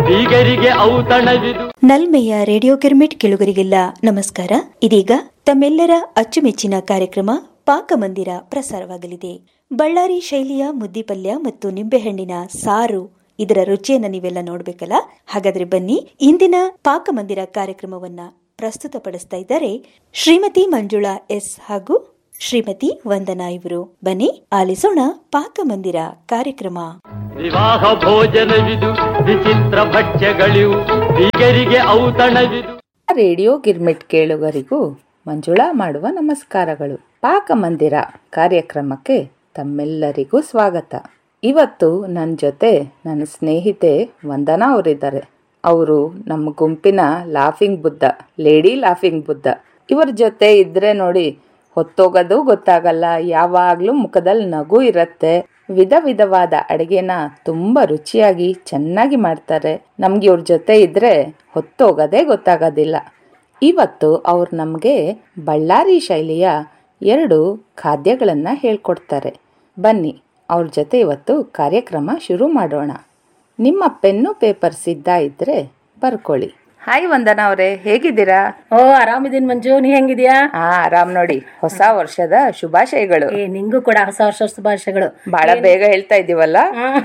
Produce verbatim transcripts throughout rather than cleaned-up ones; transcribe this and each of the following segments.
ಬೀಗರಿಗೆ ಔತಣವಿದು. ನಲ್ಮೆಯ radio girmit ಕೇಳುಗರಿಗೆಲ್ಲ ನಮಸ್ಕಾರ. ಇದೀಗ ತಮ್ಮೆಲ್ಲರ ಅಚ್ಚುಮೆಚ್ಚಿನ ಕಾರ್ಯಕ್ರಮ ಪಾಕಮಂದಿರ ಪ್ರಸಾರವಾಗಲಿದೆ. ಬಳ್ಳಾರಿ ಶೈಲಿಯ ಮುದ್ದಿಪಲ್ಯ ಮತ್ತು ನಿಂಬೆಹಣ್ಣಿನ ಸಾರು, ಇದರ ರುಚಿಯನ್ನ ನೀವೆಲ್ಲ ನೋಡ್ಬೇಕಲ್ಲ. ಹಾಗಾದ್ರೆ ಬನ್ನಿ, ಇಂದಿನ ಪಾಕಮಂದಿರ ಕಾರ್ಯಕ್ರಮವನ್ನ ಪ್ರಸ್ತುತಪಡಿಸ್ತಾ ಇದ್ದಾರೆ ಶ್ರೀಮತಿ ಮಂಜುಳಾ ಎಸ್ ಹಾಗೂ ಶ್ರೀಮತಿ ವಂದನಾ ಇವರು. ಬನ್ನಿ ಆಲಿಸೋಣ ಪಾಕಮಂದಿರ ಕಾರ್ಯಕ್ರಮ. ವಿವಾಹ ಭೋಜನವಿದು, ವಿಚಿತ್ರ ಭಕ್ಷ್ಯಗಳಿವು, ಬೀಗರಿಗೆ ಔತಣವಿದು. ರೇಡಿಯೋ ಗಿರ್ಮಿಟ್ ಕೇಳುಗರಿಗೂ ಮಂಜುಳಾ ಮಾಡುವ ನಮಸ್ಕಾರಗಳು. ಪಾಕಮಂದಿರ ಕಾರ್ಯಕ್ರಮಕ್ಕೆ ತಮ್ಮೆಲ್ಲರಿಗೂ ಸ್ವಾಗತ. ಇವತ್ತು ನನ್ನ ಜೊತೆ ನನ್ನ ಸ್ನೇಹಿತೆ ವಂದನಾ ಅವರಿದ್ದಾರೆ. ಅವರು ನಮ್ಮ ಗುಂಪಿನ laughing Buddha, lady laughing Buddha. ಇವರ ಜೊತೆ ಇದ್ರೆ ನೋಡಿ ಹೊತ್ತೋಗೋದು ಗೊತ್ತಾಗಲ್ಲ, ಯಾವಾಗ್ಲೂ ಮುಖದಲ್ಲಿ ನಗು ಇರತ್ತೆ. ವಿಧ ವಿಧವಾದ ಅಡುಗೆನ ತುಂಬ ರುಚಿಯಾಗಿ ಚೆನ್ನಾಗಿ ಮಾಡ್ತಾರೆ. ನಮ್ಗೆ ಇವ್ರ ಜೊತೆ ಇದ್ರೆ ಹೊತ್ತೋಗೋದೇ ಗೊತ್ತಾಗೋದಿಲ್ಲ. ಇವತ್ತು ಅವ್ರು ನಮಗೆ ಬಳ್ಳಾರಿ ಶೈಲಿಯ ಎರಡು ಖಾದ್ಯಗಳನ್ನು ಹೇಳ್ಕೊಡ್ತಾರೆ. ಬನ್ನಿ ಅವ್ರ ಜೊತೆ ಇವತ್ತು ಕಾರ್ಯಕ್ರಮ ಶುರು ಮಾಡೋಣ. ನಿಮ್ಮ ಪೆನ್ನು ಪೇಪರ್ ಸಿದ್ಧ ಇದ್ರೆ ಬರ್ಕೊಳ್ಳಿ. ಹಾಯ್ ವಂದನಾ ಅವರೇ, ಹೇಗಿದ್ದೀರಾ? ಓ ಆರಾಮಿದೀನಿ ಮಂಜು, ನೀ ಹೆಂಗಿದ್ಯಾ? ಹಾ ಆರಾಮ್ ನೋಡಿ. ಹೊಸ ವರ್ಷದ ಶುಭಾಶಯಗಳು. ಏ ನಿಂಗೂ ಕೂಡ ಹೊಸ ವರ್ಷ ಶುಭಾಶಯಗಳು. ಬಹಳ ಬೇಗ ಹೇಳ್ತಾ ಇದೀವಲ್ಲ.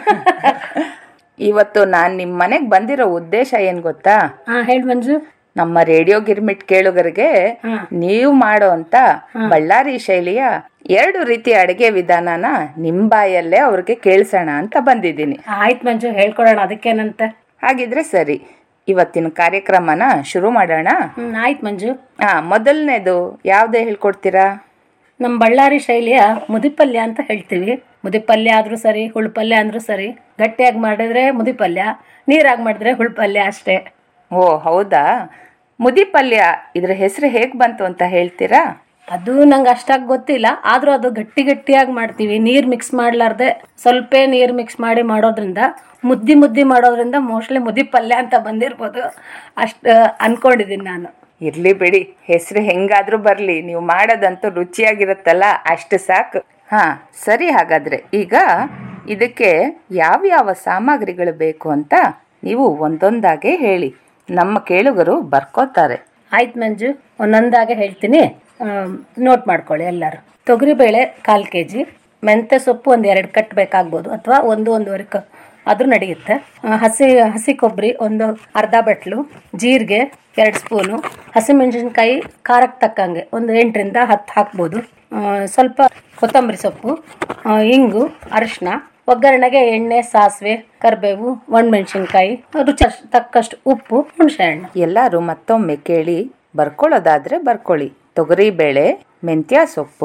ಇವತ್ತು ನಾನ್ ನಿಮ್ ಮನೆಗ್ ಬಂದಿರೋ ಉದ್ದೇಶ ಏನ್ ಗೊತ್ತಾ? ಹಾ ಹೇಳಿ ಮಂಜು. ನಮ್ಮ ರೇಡಿಯೋ ಗಿರ್ಮಿಟ್ ಕೇಳುಗರಿಗೆ ನೀವು ಮಾಡೋ ಅಂತ ಬಳ್ಳಾರಿ ಶೈಲಿಯ ಎರಡು ರೀತಿಯ ಅಡಿಗೆ ವಿಧಾನನ ನಿಮ್ ಬಾಯಲ್ಲೇ ಅವ್ರಿಗೆ ಕೇಳಿಸೋಣ ಅಂತ ಬಂದಿದ್ದೀನಿ. ಆಯ್ತು ಮಂಜು, ಹೇಳ್ಕೊಡೋಣ, ಅದಕ್ಕೇನಂತ. ಹಾಗಿದ್ರೆ ಸರಿ, ಇವತ್ತಿನ ಕಾರ್ಯಕ್ರಮನ ಶುರು ಮಾಡೋಣ. ಹ್ಮ್ ಆಯ್ತು ಮಂಜು. ಹಾ ಮೊದಲನೇದು ಯಾವ್ದೇ ಹೇಳ್ಕೊಡ್ತೀರಾ? ನಮ್ಮ ಬಳ್ಳಾರಿ ಶೈಲಿಯ ಮುದಿಪಲ್ಯ ಅಂತ ಹೇಳ್ತೀವಿ. ಮುದಿಪಲ್ಯ ಆದ್ರೂ ಸರಿ, ಹುಳ್ಪಲ್ಯ ಅಂದ್ರೂ ಸರಿ. ಗಟ್ಟಿಯಾಗಿ ಮಾಡಿದ್ರೆ ಮುದಿಪಲ್ಯ, ನೀರಾಗಿ ಮಾಡಿದ್ರೆ ಹುಳ್ಪಲ್ಯ ಅಷ್ಟೇ. ಓ ಹೌದಾ? ಮುದಿಪಲ್ಯ ಇದ್ರ ಹೆಸರು ಹೇಗ್ ಬಂತು ಅಂತ ಹೇಳ್ತೀರಾ? ಅದು ನಂಗೆ ಅಷ್ಟಾಗಿ ಗೊತ್ತಿಲ್ಲ, ಆದ್ರೂ ಅದು ಗಟ್ಟಿ ಗಟ್ಟಿಯಾಗಿ ಮಾಡ್ತೀವಿ. ನೀರ್ ಮಿಕ್ಸ್ ಮಾಡ್ಲಾರ್ದೆ ಸ್ವಲ್ಪ ನೀರ್ ಮಿಕ್ಸ್ ಮಾಡಿ ಮಾಡೋದ್ರಿಂದ, ಮುದ್ದಿ ಮುದ್ದಿ ಮಾಡೋದ್ರಿಂದ ಮೋಸ್ಟ್ಲಿ ಮುದಿಪಲ್ಯ ಅಂತ ಬಂದಿರ್ಬೋದು, ಅಷ್ಟು ಅನ್ಕೊಂಡಿದ್ದೀನಿ ನಾನು. ಇರ್ಲಿ ಬಿಡಿ, ಹೆಸರು ಹೆಂಗಾದ್ರೂ ಬರ್ಲಿ, ನೀವು ಮಾಡೋದಂತೂ ರುಚಿಯಾಗಿರುತ್ತಲ್ಲ, ಅಷ್ಟು ಸಾಕು. ಹಾ ಸರಿ, ಹಾಗಾದ್ರೆ ಈಗ ಇದಕ್ಕೆ ಯಾವ್ಯಾವ ಸಾಮಗ್ರಿಗಳು ಬೇಕು ಅಂತ ನೀವು ಒಂದೊಂದಾಗೆ ಹೇಳಿ, ನಮ್ಮ ಕೇಳುಗರು ಬರ್ಕೋತಾರೆ. ಆಯ್ತು ಮಂಜು, ಒಂದೊಂದಾಗೆ ಹೇಳ್ತೀನಿ, ನೋಟ್ ಮಾಡ್ಕೊಳ್ಳಿ ಎಲ್ಲರೂ. ತೊಗರಿಬೇಳೆ ಕಾಲು ಕೆ ಜಿ, ಮೆಂತ್ಯ ಸೊಪ್ಪು ಒಂದು ಎರಡು ಕಟ್ ಬೇಕಾಗ್ಬೋದು, ಅಥವಾ ಒಂದು ಒಂದೂವರೆ ಕ ಆದ್ರೂ ನಡೆಯುತ್ತೆ. ಹಸಿ ಹಸಿ ಕೊಬ್ಬರಿ ಒಂದು ಅರ್ಧ ಬಟ್ಲು, ಜೀರಿಗೆ ಎರಡು ಸ್ಪೂನು, ಹಸಿಮೆಣಸಿನ್ಕಾಯಿ ಖಾರಕ್ಕೆ ತಕ್ಕಂಗೆ ಒಂದು ಎಂಟರಿಂದ ಹತ್ತು ಹಾಕ್ಬೋದು, ಸ್ವಲ್ಪ ಕೊತ್ತಂಬರಿ ಸೊಪ್ಪು, ಇಂಗು, ಅರಿಶಿನ, ಒಗ್ಗರಣೆಗೆ ಎಣ್ಣೆ, ಸಾಸಿವೆ, ಕರಿಬೇವು, ಒಣಮೆಣಸಿನ್ಕಾಯಿ, ರುಚಿ ತಕ್ಕಷ್ಟು ಉಪ್ಪು, ಹುಣಸೆಹಣ್ಣು. ಎಲ್ಲರೂ ಮತ್ತೊಮ್ಮೆ ಕೇಳಿ, ಬರ್ಕೊಳ್ಳೋದಾದ್ರೆ ಬರ್ಕೊಳ್ಳಿ. ತೊಗರಿಬೇಳೆ, ಮೆಂತ್ಯ ಸೊಪ್ಪು,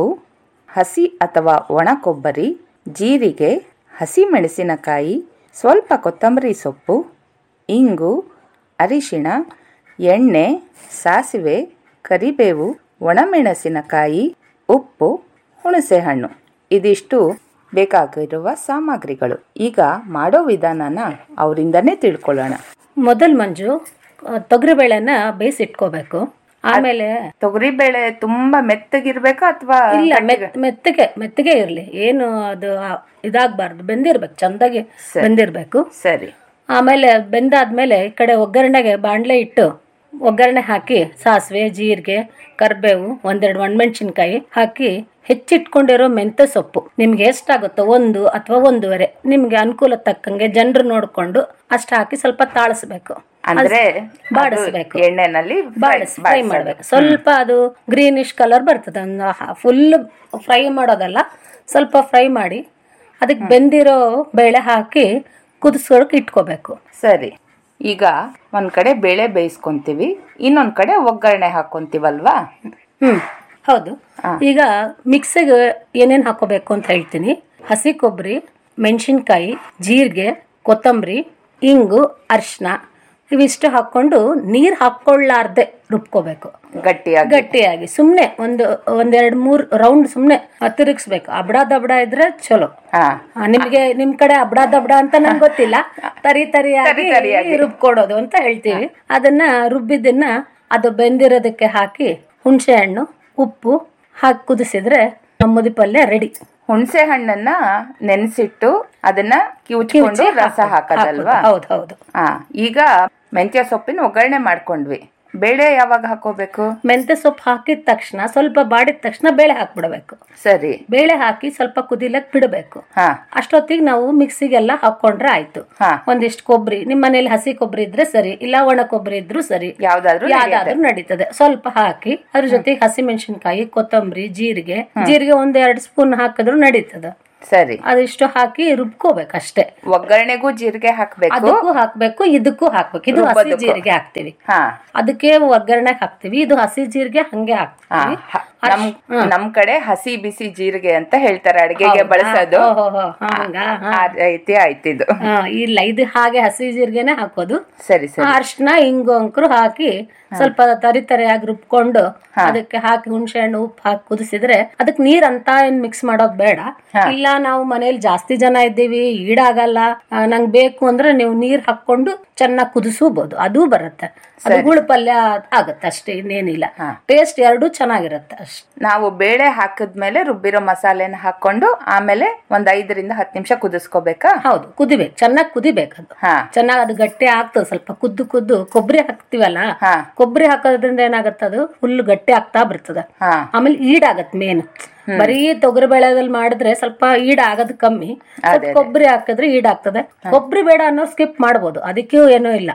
ಹಸಿ ಅಥವಾ ಒಣ ಕೊಬ್ಬರಿ, ಜೀರಿಗೆ, ಹಸಿ ಮೆಣಸಿನಕಾಯಿ, ಸ್ವಲ್ಪ ಕೊತ್ತಂಬರಿ ಸೊಪ್ಪು, ಇಂಗು, ಅರಿಶಿಣ, ಎಣ್ಣೆ, ಸಾಸಿವೆ, ಕರಿಬೇವು, ಒಣಮೆಣಸಿನಕಾಯಿ, ಉಪ್ಪು, ಹುಣಸೆಹಣ್ಣು. ಇದಿಷ್ಟು ಬೇಕಾಗಿರುವ ಸಾಮಗ್ರಿಗಳು. ಈಗ ಮಾಡೋ ವಿಧಾನನ ಅವರಿಂದನೇ ತಿಳ್ಕೊಳ್ಳೋಣ. ಮೊದಲು ಮಂಜು, ತೊಗರಿಬೇಳೆನ ಬೇಯಿಸಿಟ್ಕೋಬೇಕು. ಆಮೇಲೆ ತೊಗರಿಬೇಳೆ ತುಂಬಾ ಮೆತ್ತಗಿರ್ಬೇಕಾ ಅಥವಾ ಇಲ್ಲ, ಮೆತ್ತಗೆ ಮೆತ್ತಗೆ ಇರ್ಲಿ, ಏನು ಅದು ಇದಾಗಬಾರ್ದು, ಬೆಂದಿರ್ಬೇಕು, ಚಂದಾಗಿ ಬೆಂದಿರ್ಬೇಕು. ಸರಿ. ಆಮೇಲೆ ಬೆಂದಾದ್ಮೇಲೆ ಈ ಕಡೆ ಒಗ್ಗರಣೆಗೆ ಬಾಣಲೆ ಇಟ್ಟು ಒಗ್ಗರಣೆ ಹಾಕಿ ಸಾಸಿವೆ, ಜೀರಿಗೆ, ಕರಿಬೇವು, ಒಂದೆರಡು ಒಣಮೆಣಸಿನ್ಕಾಯಿ ಹಾಕಿ ಹೆಚ್ಚಿಟ್ಕೊಂಡಿರೋ ಮೆಂತ್ಯ ಸೊಪ್ಪು ನಿಮ್ಗೆ ಎಷ್ಟಾಗುತ್ತೋ ಒಂದು ಅಥವಾ ಒಂದೂವರೆ, ನಿಮ್ಗೆ ಅನುಕೂಲ ತಕ್ಕಂಗೆ ಜನರು ನೋಡ್ಕೊಂಡು ಅಷ್ಟು ಹಾಕಿ ಸ್ವಲ್ಪ ತಾಳಿಸ್ಬೇಕು, ಅಂದ್ರೆ ಬಾಡಿಸ್ಬೇಕು, ಎಣ್ಣೆನಲ್ಲಿ ಬಾಡಿಸಿ ಫ್ರೈ ಮಾಡ್ಬೇಕು. ಸ್ವಲ್ಪ ಅದು ಗ್ರೀನಿಶ್ ಕಲರ್ ಬರ್ತದೆ, ಫುಲ್ ಫ್ರೈ ಮಾಡೋದಲ್ಲ, ಸ್ವಲ್ಪ ಫ್ರೈ ಮಾಡಿ ಅದಕ್ಕೆ ಬೆಂದಿರೋ ಬೇಳೆ ಹಾಕಿ ಕುದಿಸೋಕೆ ಇಟ್ಕೋಬೇಕು. ಸರಿ, ಈಗ ಒಂದ್ ಕಡೆ ಬೇಳೆ ಬೇಯಿಸ್ಕೊಂತೀವಿ, ಇನ್ನೊಂದ್ ಕಡೆ ಒಗ್ಗರಣೆ ಹಾಕೊಂತೀವಲ್ವಾ? ಹ್ಮ್ ಹೌದು. ಈಗ ಮಿಕ್ಸಿಗೆ ಏನೇನು ಹಾಕೋಬೇಕು ಅಂತ ಹೇಳ್ತೀನಿ. ಹಸಿ ಕೊಬ್ಬರಿ, ಮೆಣಸಿನ್ಕಾಯಿ, ಜೀರಿಗೆ, ಕೊತ್ತಂಬರಿ, ಇಂಗು, ಅರಿಶಿನ ಇವಿಷ್ಟು ಹಾಕೊಂಡು ನೀರು ಹಾಕೊಳ್ಳಾರ್ದೆ ರುಬ್ಕೋಬೇಕು ಗಟ್ಟಿಯಾಗಿ ಗಟ್ಟಿಯಾಗಿ ಸುಮ್ಮನೆ ಒಂದು ಒಂದೆರಡು ಮೂರು ರೌಂಡ್ ಸುಮ್ಮನೆ ತಿರುಗಿಸ್ಬೇಕು. ಅಬಡ ದಬಡ ಇದ್ರೆ ಚಲೋ. ನಿಮಗೆ ನಿಮ್ ಕಡೆ ಅಬಡ ದಬಡ ಅಂತ ನಂಗೆ ಗೊತ್ತಿಲ್ಲ, ತರಿ ತರಿಯಾಗಿ ರುಬ್ಕೊಡೋದು ಅಂತ ಹೇಳ್ತೀವಿ. ಅದನ್ನ ರುಬ್ಬಿದ್ದನ್ನ ಅದು ಬೆಂದಿರೋದಕ್ಕೆ ಹಾಕಿ ಹುಣಸೆ ಹಣ್ಣು, ಉಪ್ಪು ಹಾಕಿ ಕುದಿಸಿದ್ರೆ ಮುದಿ ಪಲ್ಯ ರೆಡಿ. ಹುಣಸೆ ಹಣ್ಣನ್ನ ನೆನೆಸಿಟ್ಟು ಅದನ್ನ ಕಿವುಚ್ಕೊಂಡು ರಸ ಹಾಕೋದಲ್ವಾ? ಹೌದು ಹೌದು. ಹಾ, ಈಗ ಮೆಂತ್ಯ ಸೊಪ್ಪಿನ ಒಗ್ಗರಣೆ ಮಾಡ್ಕೊಂಡ್ವಿ. ಬೇಳೆ ಯಾವಾಗ ಹಾಕೋಬೇಕು? ಮೆಂತ್ಯ ಸೊಪ್ಪು ಹಾಕಿದ ತಕ್ಷಣ ಸ್ವಲ್ಪ ಬಾಡಿದ ತಕ್ಷಣ ಬೇಳೆ ಹಾಕ್ಬಿಡ್ಬೇಕು. ಸರಿ. ಬೇಳೆ ಹಾಕಿ ಸ್ವಲ್ಪ ಕುದಿಲಕ್ ಬಿಡಬೇಕು. ಹಾ, ಅಷ್ಟೊತ್ತಿಗೆ ನಾವು ಮಿಕ್ಸಿಗೆಲ್ಲ ಹಾಕೊಂಡ್ರೆ ಆಯ್ತು. ಹಾ, ಒಂದಿಷ್ಟು ಕೊಬ್ಬರಿ, ನಿಮ್ಮ ಮನೇಲಿ ಹಸಿ ಕೊಬ್ಬರಿ ಇದ್ರೆ ಸರಿ, ಇಲ್ಲ ಒಣ ಕೊಬ್ಬರಿ ಇದ್ರು ಸರಿ, ಯಾವ್ದಾದ್ರು ಯಾವ್ದಾದ್ರು ನಡೀತದೆ. ಸ್ವಲ್ಪ ಹಾಕಿ ಅದ್ರ ಜೊತೆಗೆ ಹಸಿ ಮೆಣಸಿನ್ಕಾಯಿ, ಕೊತ್ತಂಬರಿ, ಜೀರಿಗೆ ಜೀರಿಗೆ ಒಂದ್ ಎರಡು ಸ್ಪೂನ್ ಹಾಕಿದ್ರು ನಡೀತದೆ. ಸರಿ. ಅದಿಷ್ಟು ಹಾಕಿ ರುಬ್ಕೋಬೇಕಷ್ಟೇ. ಒಗ್ಗರಣೆಗೂ ಜೀರಿಗೆ ಹಾಕ್ಬೇಕು, ಅದಕ್ಕೂ ಹಾಕ್ಬೇಕು, ಇದಕ್ಕೂ ಹಾಕ್ಬೇಕು. ಇದು ಹಸಿ ಜೀರಿಗೆ ಹಾಕ್ತಿವಿ, ಅದಕ್ಕೆ ಒಗ್ಗರಣೆ ಹಾಕ್ತಿವಿ. ಇದು ಹಸಿ ಜೀರಿಗೆ ಹಂಗೆ ಹಾಕ್ತಿವಿ. ನಮ್ ಕಡೆ ಹಸಿ ಬಿಸಿ ಜೀರಿಗೆ ಅಂತ ಹೇಳ್ತಾರೆ ಅಡಿಗೆಗೆ ಬಳಸೋದು. ಆಯ್ತಿದು ಇಲ್ಲ, ಇದು ಹಾಗೆ ಹಸಿ ಜೀರಿಗೆನೆ ಹಾಕೋದು. ಸರಿ ಸರಿ. ಅರ್ಶಿನ ಹಿಂಗು ಅಂಕರು ಹಾಕಿ ಸ್ವಲ್ಪ ತರಿ ತರಿಯಾಗಿ ರುಬ್ಕೊಂಡು ಅದಕ್ಕೆ ಹಾಕಿ ಹುಣಸೆ ಹಣ್ಣು ಉಪ್ಪು ಹಾಕಿ ಕುದಿಸಿದ್ರೆ ಅದಕ್ಕೆ ನೀರ್ ಅಂತ ಏನ್ ಮಿಕ್ಸ್ ಮಾಡೋದ್ ಬೇಡ. ಇಲ್ಲ ನಾವು ಮನೇಲಿ ಜಾಸ್ತಿ ಜನ ಇದ್ದೀವಿ, ಈಡಾಗಲ್ಲ, ನಂಗ್ ಬೇಕು ಅಂದ್ರೆ ನೀವು ನೀರ್ ಹಾಕೊಂಡು ಚೆನ್ನಾಗಿ ಕುದಿಸಬಹುದು, ಅದು ಬರುತ್ತೆ. ಅದು ಗುಳು ಪಲ್ಯ ಆಗತ್ತೆ ಅಷ್ಟೇ, ಇನ್ನೇನಿಲ್ಲ. ಟೇಸ್ಟ್ ಎರಡು ಚೆನ್ನಾಗಿರುತ್ತೆ ಅಷ್ಟೇ. ನಾವು ಬೇಳೆ ಹಾಕಿದ್ಮೇಲೆ ರುಬ್ಬಿರೋ ಮಸಾಲೆನ ಹಾಕೊಂಡು ಆಮೇಲೆ ಒಂದ್ ಐದರಿಂದ ಹತ್ತು ನಿಮಿಷ ಕುದಿಸ್ಕೋಬೇಕಾ? ಹೌದು, ಕುದಿಬೇಕು, ಚೆನ್ನಾಗಿ ಕುದಿಬೇಕು. ಅದು ಚೆನ್ನಾಗಿ ಅದು ಗಟ್ಟಿ ಆಗ್ತದೆ. ಸ್ವಲ್ಪ ಕುದ್ದು ಕುದ್ದು ಕೊಬ್ಬರಿ ಹಾಕ್ತಿವಲ್ಲ, ಕೊಬ್ಬರಿ ಹಾಕೋದ್ರಿಂದ ಏನಾಗತ್ತ, ಅದು ಫುಲ್ ಗಟ್ಟಿ ಆಗ್ತಾ ಬರ್ತದ. ಆಮೇಲೆ ಈಡಾಗತ್ ಮೇನ್. ಬರೀ ತೊಗರಿ ಬೇಳೆದಲ್ಲಿ ಮಾಡಿದ್ರೆ ಸ್ವಲ್ಪ ಈಡ್ ಆಗೋದು ಕಮ್ಮಿ. ಕೊಬ್ಬರಿ ಹಾಕಿದ್ರೆ ಈಡಾಗ್ತದೆ. ಕೊಬ್ಬರಿ ಬೇಡ ಅನ್ನೋ ಸ್ಕಿಪ್ ಮಾಡ್ಬೋದು, ಅದಕ್ಕೂ ಏನೂ ಇಲ್ಲ,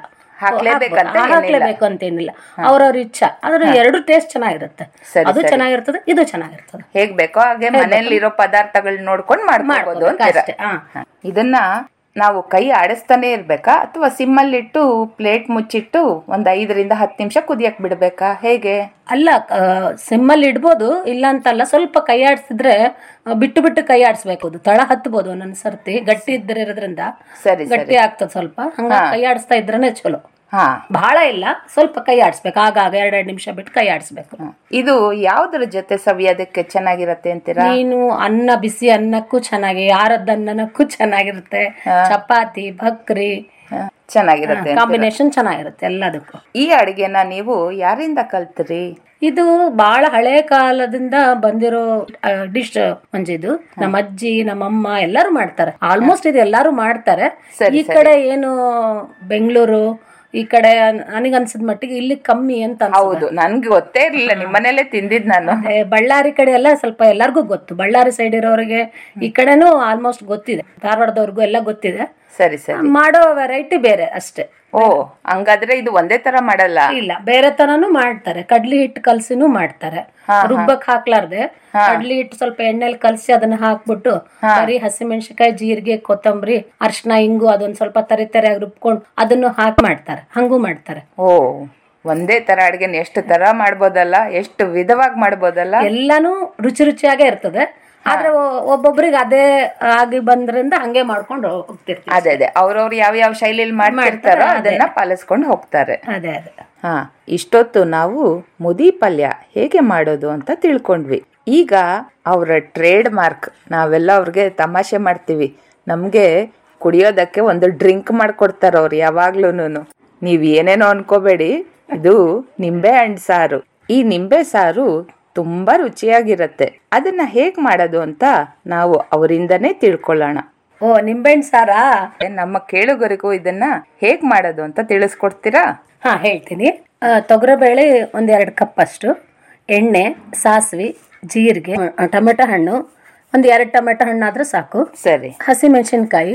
ಹಾಕ್ಲೇಬೇಕು ಅಂತೇನಿಲ್ಲ, ಅವ್ರವ್ರ ಇಚ್ಛಾ. ಆದ್ರೆ ಎರಡು ಟೇಸ್ಟ್ ಚೆನ್ನಾಗಿರುತ್ತೆ, ಅದು ಚೆನ್ನಾಗಿರ್ತದೆ, ಇದು ಚೆನ್ನಾಗಿರ್ತದೆ. ಹೇಗ್ ಬೇಕೋ ಹಾಗೆ ಮನೆಯಲ್ಲಿರೋ ಪದಾರ್ಥಗಳನ್ನ ನೋಡ್ಕೊಂಡು ಮಾಡ್ಬೋದು ಅಷ್ಟೇ. ಇದನ್ನ ನಾವು ಕೈ ಆಡಿಸ್ತಾನೆ ಇರ್ಬೇಕಾ ಅಥವಾ ಸಿಮ್ಮಲ್ಲಿಟ್ಟು ಪ್ಲೇಟ್ ಮುಚ್ಚಿಟ್ಟು ಒಂದ್ ಐದರಿಂದ ಹತ್ತು ನಿಮಿಷ ಕುದಿಯಕ್ ಬಿಡ್ಬೇಕಾ, ಹೇಗೆ? ಅಲ್ಲ, ಸಿಮ್ಮಲ್ಲಿ ಇಡ್ಬೋದು, ಇಲ್ಲ ಅಂತಲ್ಲ. ಸ್ವಲ್ಪ ಕೈ ಆಡಿಸಿದ್ರೆ ಬಿಟ್ಟು ಬಿಟ್ಟು ಕೈ ಆಡಿಸ್ಬೇಕು. ಅದು ತಳ ಹತ್ಬೋದು ಒಂದೊಂದ್ ಸರ್ತಿ, ಗಟ್ಟಿ ಇದ್ದಿರೋದ್ರಿಂದ ಗಟ್ಟಿ ಆಗ್ತದೆ ಸ್ವಲ್ಪ. ಹಂಗ ಕೈ ಆಡಿಸ್ತಾ ಇದ್ರೇನೆ ಚಲೋ. ಹಾ, ಬಹಳ ಇಲ್ಲ, ಸ್ವಲ್ಪ ಕೈ ಆಡಿಸ್ಬೇಕು, ಆಗಾಗ ಎರಡೆರಡು ನಿಮಿಷ ಬಿಟ್ಟು ಕೈ ಆಡಿಸ್ಬೇಕು. ಇದು ಯಾವ್ದ್ರ ಜೊತೆ ಸವಿಯೋದಕ್ಕೆ ಚೆನ್ನಾಗಿರತ್ತೆ ಅಂತೀರಾ? ನೀನು ಅನ್ನ, ಬಿಸಿ ಅನ್ನಕ್ಕೂ ಚೆನ್ನಾಗಿ, ಯಾರದ್ದು ಅನ್ನಕ್ಕೂ ಚೆನ್ನಾಗಿರುತ್ತೆ. ಚಪಾತಿ, ಭಕ್ರಿ ಚೆನ್ನಾಗಿರುತ್ತೆ, ಕಾಂಬಿನೇಷನ್ ಚೆನ್ನಾಗಿರುತ್ತೆ ಎಲ್ಲದಕ್ಕೂ. ಈ ಅಡಿಗೆನ ನೀವು ಯಾರಿಂದ ಕಲ್ತ್ರಿ? ಇದು ಬಹಳ ಹಳೆ ಕಾಲದಿಂದ ಬಂದಿರೋ ಡಿಶ್ ಮಂಜಿದು. ನಮ್ಮ ಅಜ್ಜಿ, ನಮ್ಮಮ್ಮ ಎಲ್ಲರೂ ಮಾಡ್ತಾರೆ. ಆಲ್ಮೋಸ್ಟ್ ಇದು ಎಲ್ಲಾರು ಮಾಡ್ತಾರೆ. ಈ ಕಡೆ ಏನು ಬೆಂಗಳೂರು ಈ ಕಡೆ ನನಗನ್ಸಿದ ಮಟ್ಟಿಗೆ ಇಲ್ಲಿ ಕಮ್ಮಿ ಅಂತ. ಹೌದು, ನನ್ಗೆ ಗೊತ್ತೇ ಇರ್ಲಿಲ್ಲ, ನಿಮ್ಮನೇಲೆ ತಿಂದಿದ್ ನಾನು. ಬಳ್ಳಾರಿ ಕಡೆ ಎಲ್ಲ ಸ್ವಲ್ಪ ಎಲ್ಲರಿಗೂ ಗೊತ್ತು. ಬಳ್ಳಾರಿ ಸೈಡ್ ಇರೋರಿಗೆ ಈ ಕಡೆನೂ ಆಲ್ಮೋಸ್ಟ್ ಗೊತ್ತಿದೆ, ಧಾರವಾಡದವ್ರಿಗೂ ಎಲ್ಲ ಗೊತ್ತಿದೆ. ಸರಿ ಸರಿ. ಮಾಡೋ ವೆರೈಟಿ ಬೇರೆ ಅಷ್ಟೇ. ಓ, ಹಂಗಾದ್ರೆ ಇದು ಒಂದೇ ತರ ಮಾಡಲ್ಲ? ಇಲ್ಲ, ಬೇರೆ ತರನು ಮಾಡ್ತಾರೆ. ಕಡ್ಲಿ ಹಿಟ್ಟು ಕಲ್ಸಿನೂ ಮಾಡ್ತಾರೆ, ರುಬ್ಬಕ್ ಹಾಕ್ಲಾರ್ದೆ ಕಡ್ಲಿ ಹಿಟ್ಟು ಸ್ವಲ್ಪ ಎಣ್ಣೆಲಿ ಕಲ್ಸಿ ಅದನ್ನ ಹಾಕ್ಬಿಟ್ಟು ಬರೀ ಹಸಿಮೆಣಸಿನಕಾಯಿ, ಜೀರಿಗೆ, ಕೊತ್ತಂಬರಿ, ಅರ್ಶಿನ, ಹಿಂಗು ಅದೊಂದ್ ಸ್ವಲ್ಪ ತರಿ ತರಿಯಾಗಿ ರುಬ್ಕೊಂಡು ಅದನ್ನು ಹಾಕಿ ಮಾಡ್ತಾರೆ. ಹಂಗೂ ಮಾಡ್ತಾರೆ. ಓ, ಒಂದೇ ತರ ಅಡ್ಗೆನ ಎಷ್ಟು ತರ ಮಾಡ್ಬೋದಲ್ಲ, ಎಷ್ಟು ವಿಧವಾಗಿ ಮಾಡ್ಬೋದಲ್ಲ. ಎಲ್ಲಾನು ರುಚಿ ರುಚಿಯಾಗೇ ಇರ್ತದೆ. ಆದ್ರೆ ಒಬ್ಬೊಬ್ರಿಗೆ ಅದೇ ಆಗಿ ಬಂದ್ರಿಂದ ಹಂಗೆ ಮಾಡ್ಕೊಂಡು ಹೋಗ್ತಿರ್ತೀವಿ. ಅದೇ ಅದೇ ಅವ್ರವ್ರು ಯಾವ ಯಾವ ಶೈಲಿಯಲ್ಲಿ ಮಾಡ್ತಿರ್ತಾರೋ ಅದನ್ನ ಪಾಲಿಸ್ಕೊಂಡು ಹೋಗ್ತಾರೆ. ಅದೇ ಅದೇ. ಹಾ, ಇಷ್ಟೊತ್ತು ನಾವು ಮುದಿ ಪಲ್ಯ ಹೇಗೆ ಮಾಡೋದು ಅಂತ ತಿಳ್ಕೊಂಡ್ವಿ. ಈಗ ಅವರ ಟ್ರೇಡ್ ಮಾರ್ಕ್, ನಾವೆಲ್ಲ ಅವ್ರಿಗೆ ತಮಾಷೆ ಮಾಡ್ತೀವಿ, ನಮ್ಗೆ ಕುಡಿಯೋದಕ್ಕೆ ಒಂದು ಡ್ರಿಂಕ್ ಮಾಡ್ಕೊಡ್ತಾರ ಅವ್ರು ಯಾವಾಗ್ಲೂನು. ನೀವ್ ಏನೇನೋ ಅನ್ಕೋಬೇಡಿ, ಇದು ನಿಂಬೆ ಹಣ್ಣು ಸಾರು. ಈ ನಿಂಬೆ ಸಾರು ತುಂಬಾ ರುಚಿಯಾಗಿರತ್ತೆ. ಅದನ್ನ ಹೇಗ್ ಮಾಡೋದು ಅಂತ ನಾವು ಅವರಿಂದನೇ ತಿಳ್ಕೊಳ್ಳೋಣ. ಓ, ನಿಂಬೆಹಣ್ಣು ಸಾರಾ? ನಮ್ಮ ಕೇಳುಗರಿಗೂ ಇದನ್ನ ಹೇಗ್ ಮಾಡೋದು ಅಂತ ತಿಳಿಸ್ಕೊಡ್ತೀರಾ? ಹಾ, ಹೇಳ್ತೀನಿ. ತೊಗರಿಬೇಳೆ ಒಂದ್ ಎರಡು ಕಪ್ ಅಷ್ಟು, ಎಣ್ಣೆ, ಸಾಸಿವೆ, ಜೀರಿಗೆ, ಟೊಮೆಟೊ ಹಣ್ಣು ಒಂದ್ ಎರಡು ಟೊಮೆಟೊ ಹಣ್ಣಾದ್ರೆ ಸಾಕು. ಸರಿ. ಹಸಿ ಮೆಣಸಿನ್ಕಾಯಿ,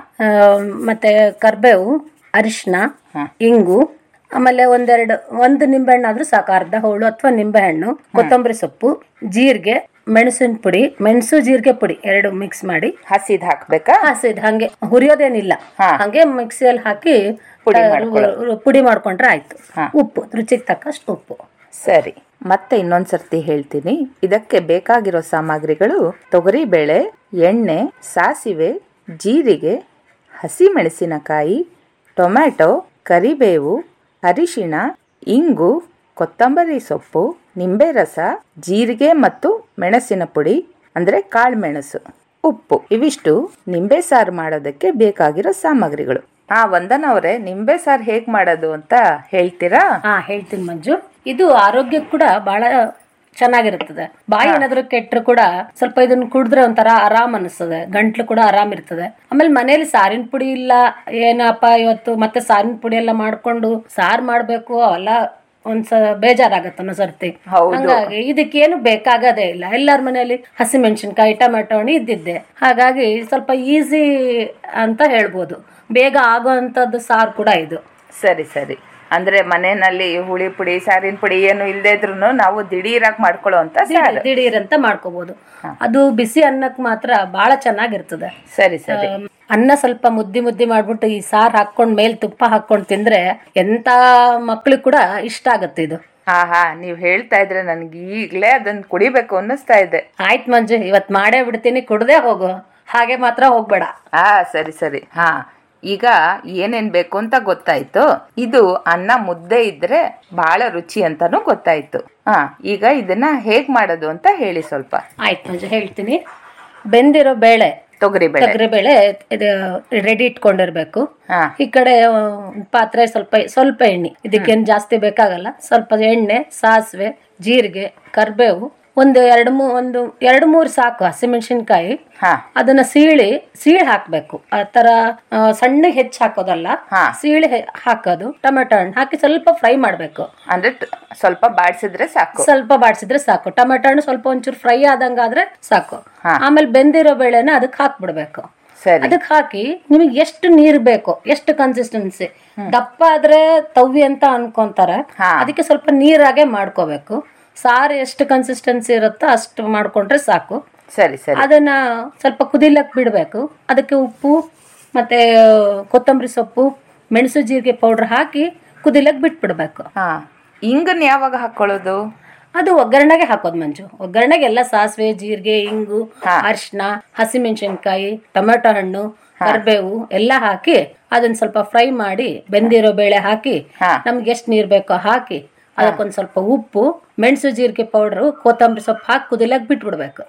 ಮತ್ತೆ ಕರ್ಬೇವು, ಅರಿಶಿನ, ಇಂಗು, ಆಮೇಲೆ ಒಂದೆರಡು ಒಂದು ನಿಂಬೆಹಣ್ಣು ಆದ್ರೂ ಸಾಕು, ಅರ್ಧ ಹೋಳು ಅಥವಾ ನಿಂಬೆಹಣ್ಣು, ಕೊತ್ತಂಬರಿ ಸೊಪ್ಪು, ಜೀರಿಗೆ, ಮೆಣಸಿನ ಪುಡಿ, ಮೆಣಸು ಜೀರಿಗೆ ಪುಡಿ ಎರಡು ಮಿಕ್ಸ್ ಮಾಡಿ. ಹಸಿದ್ ಹಾಕ್ಬೇಕಾ? ಹಸಿದ್ ಹಂಗೆ ಹುರಿಯೋದೇನಿಲ್ಲ, ಹಂಗೆ ಮಿಕ್ಸಿಯಲ್ಲಿ ಹಾಕಿ ಪುಡಿ ಮಾಡ್ಕೊಂಡ್ರೆ ಆಯ್ತು. ಉಪ್ಪು ರುಚಿಗೆ ತಕ್ಕಷ್ಟು ಉಪ್ಪು. ಸರಿ, ಮತ್ತೆ ಇನ್ನೊಂದ್ಸರ್ತಿ ಹೇಳ್ತೀನಿ. ಇದಕ್ಕೆ ಬೇಕಾಗಿರೋ ಸಾಮಗ್ರಿಗಳು: ತೊಗರಿ ಬೇಳೆ, ಎಣ್ಣೆ, ಸಾಸಿವೆ, ಜೀರಿಗೆ, ಹಸಿ ಮೆಣಸಿನಕಾಯಿ, ಟೊಮ್ಯಾಟೊ, ಕರಿಬೇವು, ಅರಿಶಿಣ, ಇಂಗು, ಕೊತ್ತಂಬರಿ ಸೊಪ್ಪು, ನಿಂಬೆ ರಸ, ಜೀರಿಗೆ ಮತ್ತು ಮೆಣಸಿನ ಪುಡಿ ಅಂದ್ರೆ ಕಾಳು ಮೆಣಸು, ಉಪ್ಪು. ಇವಿಷ್ಟು ನಿಂಬೆ ಸಾರು ಮಾಡೋದಕ್ಕೆ ಬೇಕಾಗಿರೋ ಸಾಮಗ್ರಿಗಳು. ಹಾ, ವಂದನ ಅವರೇ, ನಿಂಬೆ ಸಾರು ಹೇಗ್ ಮಾಡೋದು ಅಂತ ಹೇಳ್ತೀರಾ? ಹಾ, ಹೇಳ್ತೀನಿ ಮಂಜು. ಇದು ಆರೋಗ್ಯಕ್ಕೆ ಕೂಡ ಬಹಳ ಚೆನ್ನಾಗಿರ್ತದೆ. ಬಾಯಿ ಏನಾದ್ರು ಕೆಟ್ಟರು ಕೂಡ ಸ್ವಲ್ಪ ಇದನ್ನ ಕುಡಿದ್ರೆ ಒಂಥರ ಆರಾಮ್ ಅನಿಸ್ತದೆ, ಗಂಟ್ಲು ಕೂಡ ಆರಾಮ್ ಇರ್ತದೆ. ಆಮೇಲೆ ಮನೇಲಿ ಸಾರಿನ ಪುಡಿ ಇಲ್ಲ, ಏನಪ್ಪ ಇವತ್ತು ಮತ್ತೆ ಸಾರಿನ ಪುಡಿ ಎಲ್ಲ ಮಾಡ್ಕೊಂಡು ಸಾರ್ ಮಾಡ್ಬೇಕು ಅವೆಲ್ಲ ಒಂದ್ಸ ಬೇಜಾರಾಗತ್ತ ಅನ್ನೋ ಸರ್ತಿ. ಹಂಗಾಗಿ ಇದಕ್ಕೇನು ಬೇಕಾಗದೇ ಇಲ್ಲ. ಎಲ್ಲಾರ ಮನೆಯಲ್ಲಿ ಹಸಿಮೆಣಸಿನ್ಕಾಯಿ ಟೊಮೆಟೊ ಹಣ್ಣು ಇದ್ದಿದ್ದೆ, ಹಾಗಾಗಿ ಸ್ವಲ್ಪ ಈಸಿ ಅಂತ ಹೇಳ್ಬೋದು. ಬೇಗ ಆಗೋಂಥದ್ದು ಸಾರು ಕೂಡ ಇದು. ಸರಿ ಸರಿ. ಅಂದ್ರೆ ಮನೆಯಲ್ಲಿ ಹುಳಿ ಪುಡಿ ಸಾರಿನ ಪುಡಿ ಏನು ಇಲ್ಲದೆ ಇದ್ರು ನಾವು ದಿಢೀರಾಗಿ ಮಾಡ್ಕೊಳ್ಳೋ ಅಂತ ದಿಢೀರ್ ಅಂತ ಮಾಡ್ಕೋಬಹುದು. ಅದು ಬಿಸಿ ಅನ್ನಕ್ ಮಾತ್ರ ಬಹಳ ಚೆನ್ನಾಗಿರ್ತದೆ. ಸರಿ ಸರಿ. ಅನ್ನ ಸ್ವಲ್ಪ ಮುದ್ದಿ ಮುದ್ದಿ ಮಾಡ್ಬಿಟ್ಟು ಈ ಸಾರ್ ಹಾಕೊಂಡ್ ಮೇಲ್ ತುಪ್ಪ ಹಾಕೊಂಡ್ ತಿಂದ್ರೆ ಎಂತ ಮಕ್ಳಿಗೆ ಕೂಡ ಇಷ್ಟ ಆಗತ್ತೆ ಇದು. ಹಾ ಹಾ ನೀವ್ ಹೇಳ್ತಾ ಇದ್ರೆ ನನ್ಗೆ ಈಗ್ಲೇ ಅದನ್ನ ಕುಡಿಬೇಕು ಅನ್ನಿಸ್ತಾ ಇದೆ. ಆಯ್ತು ಮಂಜು, ಇವತ್ ಮಾಡೇ ಬಿಡ್ತೀನಿ, ಕುಡ್ದೇ ಹೋಗು, ಹಾಗೆ ಮಾತ್ರ ಹೋಗ್ಬೇಡ. ಹಾ ಸರಿ ಸರಿ. ಹಾ ಈಗ ಏನೇನ್ ಬೇಕು ಅಂತ ಗೊತ್ತಾಯ್ತು. ಇದು ಅನ್ನ ಮುದ್ದೆ ಇದ್ರೆ ಬಹಳ ರುಚಿ ಅಂತಾನು ಗೊತ್ತಾಯ್ತು. ಹಾ ಈಗ ಇದನ್ನ ಹೇಗ್ ಮಾಡೋದು ಅಂತ ಹೇಳಿ ಸ್ವಲ್ಪ. ಆಯ್ತು ಮಂಜು, ಹೇಳ್ತೀನಿ. ಬೆಂದಿರೋ ಬೇಳೆ, ತೊಗರಿ ಬೇಳೆ ತೊಗರಿ ಬೇಳೆ ರೆಡಿ ಇಟ್ಕೊಂಡಿರ್ಬೇಕು. ಈ ಕಡೆ ಪಾತ್ರೆ ಸ್ವಲ್ಪ ಸ್ವಲ್ಪ ಎಣ್ಣೆ, ಇದಕ್ಕೇನು ಜಾಸ್ತಿ ಬೇಕಾಗಲ್ಲ. ಸ್ವಲ್ಪ ಎಣ್ಣೆ, ಸಾಸಿವೆ, ಜೀರಿಗೆ, ಕರ್ಬೇವು, ಒಂದು ಎರಡು ಮೂ ಒಂದು ಎರಡು ಮೂರು ಸಾಕು ಹಸಿಮೆಣಸಿನ್ಕಾಯಿ. ಅದನ್ನ ಸೀಳಿ ಸೀಳಿ ಹಾಕ್ಬೇಕು. ಆ ತರ ಸಣ್ಣ ಹೆಚ್ಚು ಹಾಕೋದಲ್ಲ, ಸೀಳಿ ಹಾಕೋದು. ಟೊಮೆಟೊ ಹಣ್ಣು ಹಾಕಿ ಸ್ವಲ್ಪ ಫ್ರೈ ಮಾಡ್ಬೇಕು. ಅಂದ್ರೆ ಸ್ವಲ್ಪ ಬಾಡಿಸಿದ್ರೆ ಸಾಕು, ಸ್ವಲ್ಪ ಬಾಡಿಸಿದ್ರೆ ಸಾಕು. ಟೊಮೆಟೊ ಹಣ್ಣು ಸ್ವಲ್ಪ ಒಂಚೂರು ಫ್ರೈ ಆದಂಗಾದ್ರೆ ಸಾಕು. ಆಮೇಲೆ ಬೆಂದಿರೋ ಬೇಳೆನ ಅದಕ್ಕೆ ಹಾಕ್ಬಿಡ್ಬೇಕು. ಅದಕ್ಕೆ ಹಾಕಿ ನಿಮಗೆ ಎಷ್ಟು ನೀರ್ ಬೇಕು, ಎಷ್ಟು ಕನ್ಸಿಸ್ಟೆನ್ಸಿ, ದಪ್ಪ ಆದ್ರೆ ತವ್ವಿ ಅಂತ ಅನ್ಕೊಂತಾರೆ, ಅದಕ್ಕೆ ಸ್ವಲ್ಪ ನೀರಾಗೆ ಮಾಡ್ಕೋಬೇಕು. ಸಾರು ಎಷ್ಟು ಕನ್ಸಿಸ್ಟೆನ್ಸಿ ಇರುತ್ತೋ ಅಷ್ಟು ಮಾಡ್ಕೊಂಡ್ರೆ ಸಾಕು. ಸರಿ ಸರಿ. ಅದನ್ನ ಸ್ವಲ್ಪ ಕುದಿಲಕ್ ಬಿಡ್ಬೇಕು. ಅದಕ್ಕೆ ಉಪ್ಪು ಮತ್ತೆ ಕೊತ್ತಂಬರಿ ಸೊಪ್ಪು, ಮೆಣಸು ಜೀರಿಗೆ ಪೌಡರ್ ಹಾಕಿ ಕುದಿಲಕ್ ಬಿಟ್ಬಿಡ್ಬೇಕು. ಹಾ ಇಂಗನ್ ಯಾವಾಗ ಹಾಕೊಳ್ಳೋದು? ಅದು ಒಗ್ಗರಣೆಗೆ ಹಾಕೋದು ಮಂಜು. ಒಗ್ಗರಣೆಗೆ ಎಲ್ಲ ಸಾಸಿವೆ, ಜೀರಿಗೆ, ಇಂಗು, ಅರಿಶಿನ, ಹಸಿಮೆಣಸಿನ್ಕಾಯಿ, ಟೊಮೆಟೊ ಹಣ್ಣು, ಕರಿಬೇವು ಎಲ್ಲ ಹಾಕಿ ಅದನ್ನ ಸ್ವಲ್ಪ ಫ್ರೈ ಮಾಡಿ ಬೆಂದಿರೋ ಬೇಳೆ ಹಾಕಿ ನಮ್ಗೆ ಎಷ್ಟು ನೀರ್ ಬೇಕೋ ಹಾಕಿ ಅದಕ್ಕೊಂದ್ ಸ್ವಲ್ಪ ಉಪ್ಪು, ಮೆಣಸು ಜೀರಿಗೆ ಪೌಡರ್, ಕೊತ್ತಂಬರಿ ಸೊಪ್ಪು ಹಾಕಿ ಕುದಿಲಕ್ ಬಿಟ್ಬಿಡ್ಬೇಕು.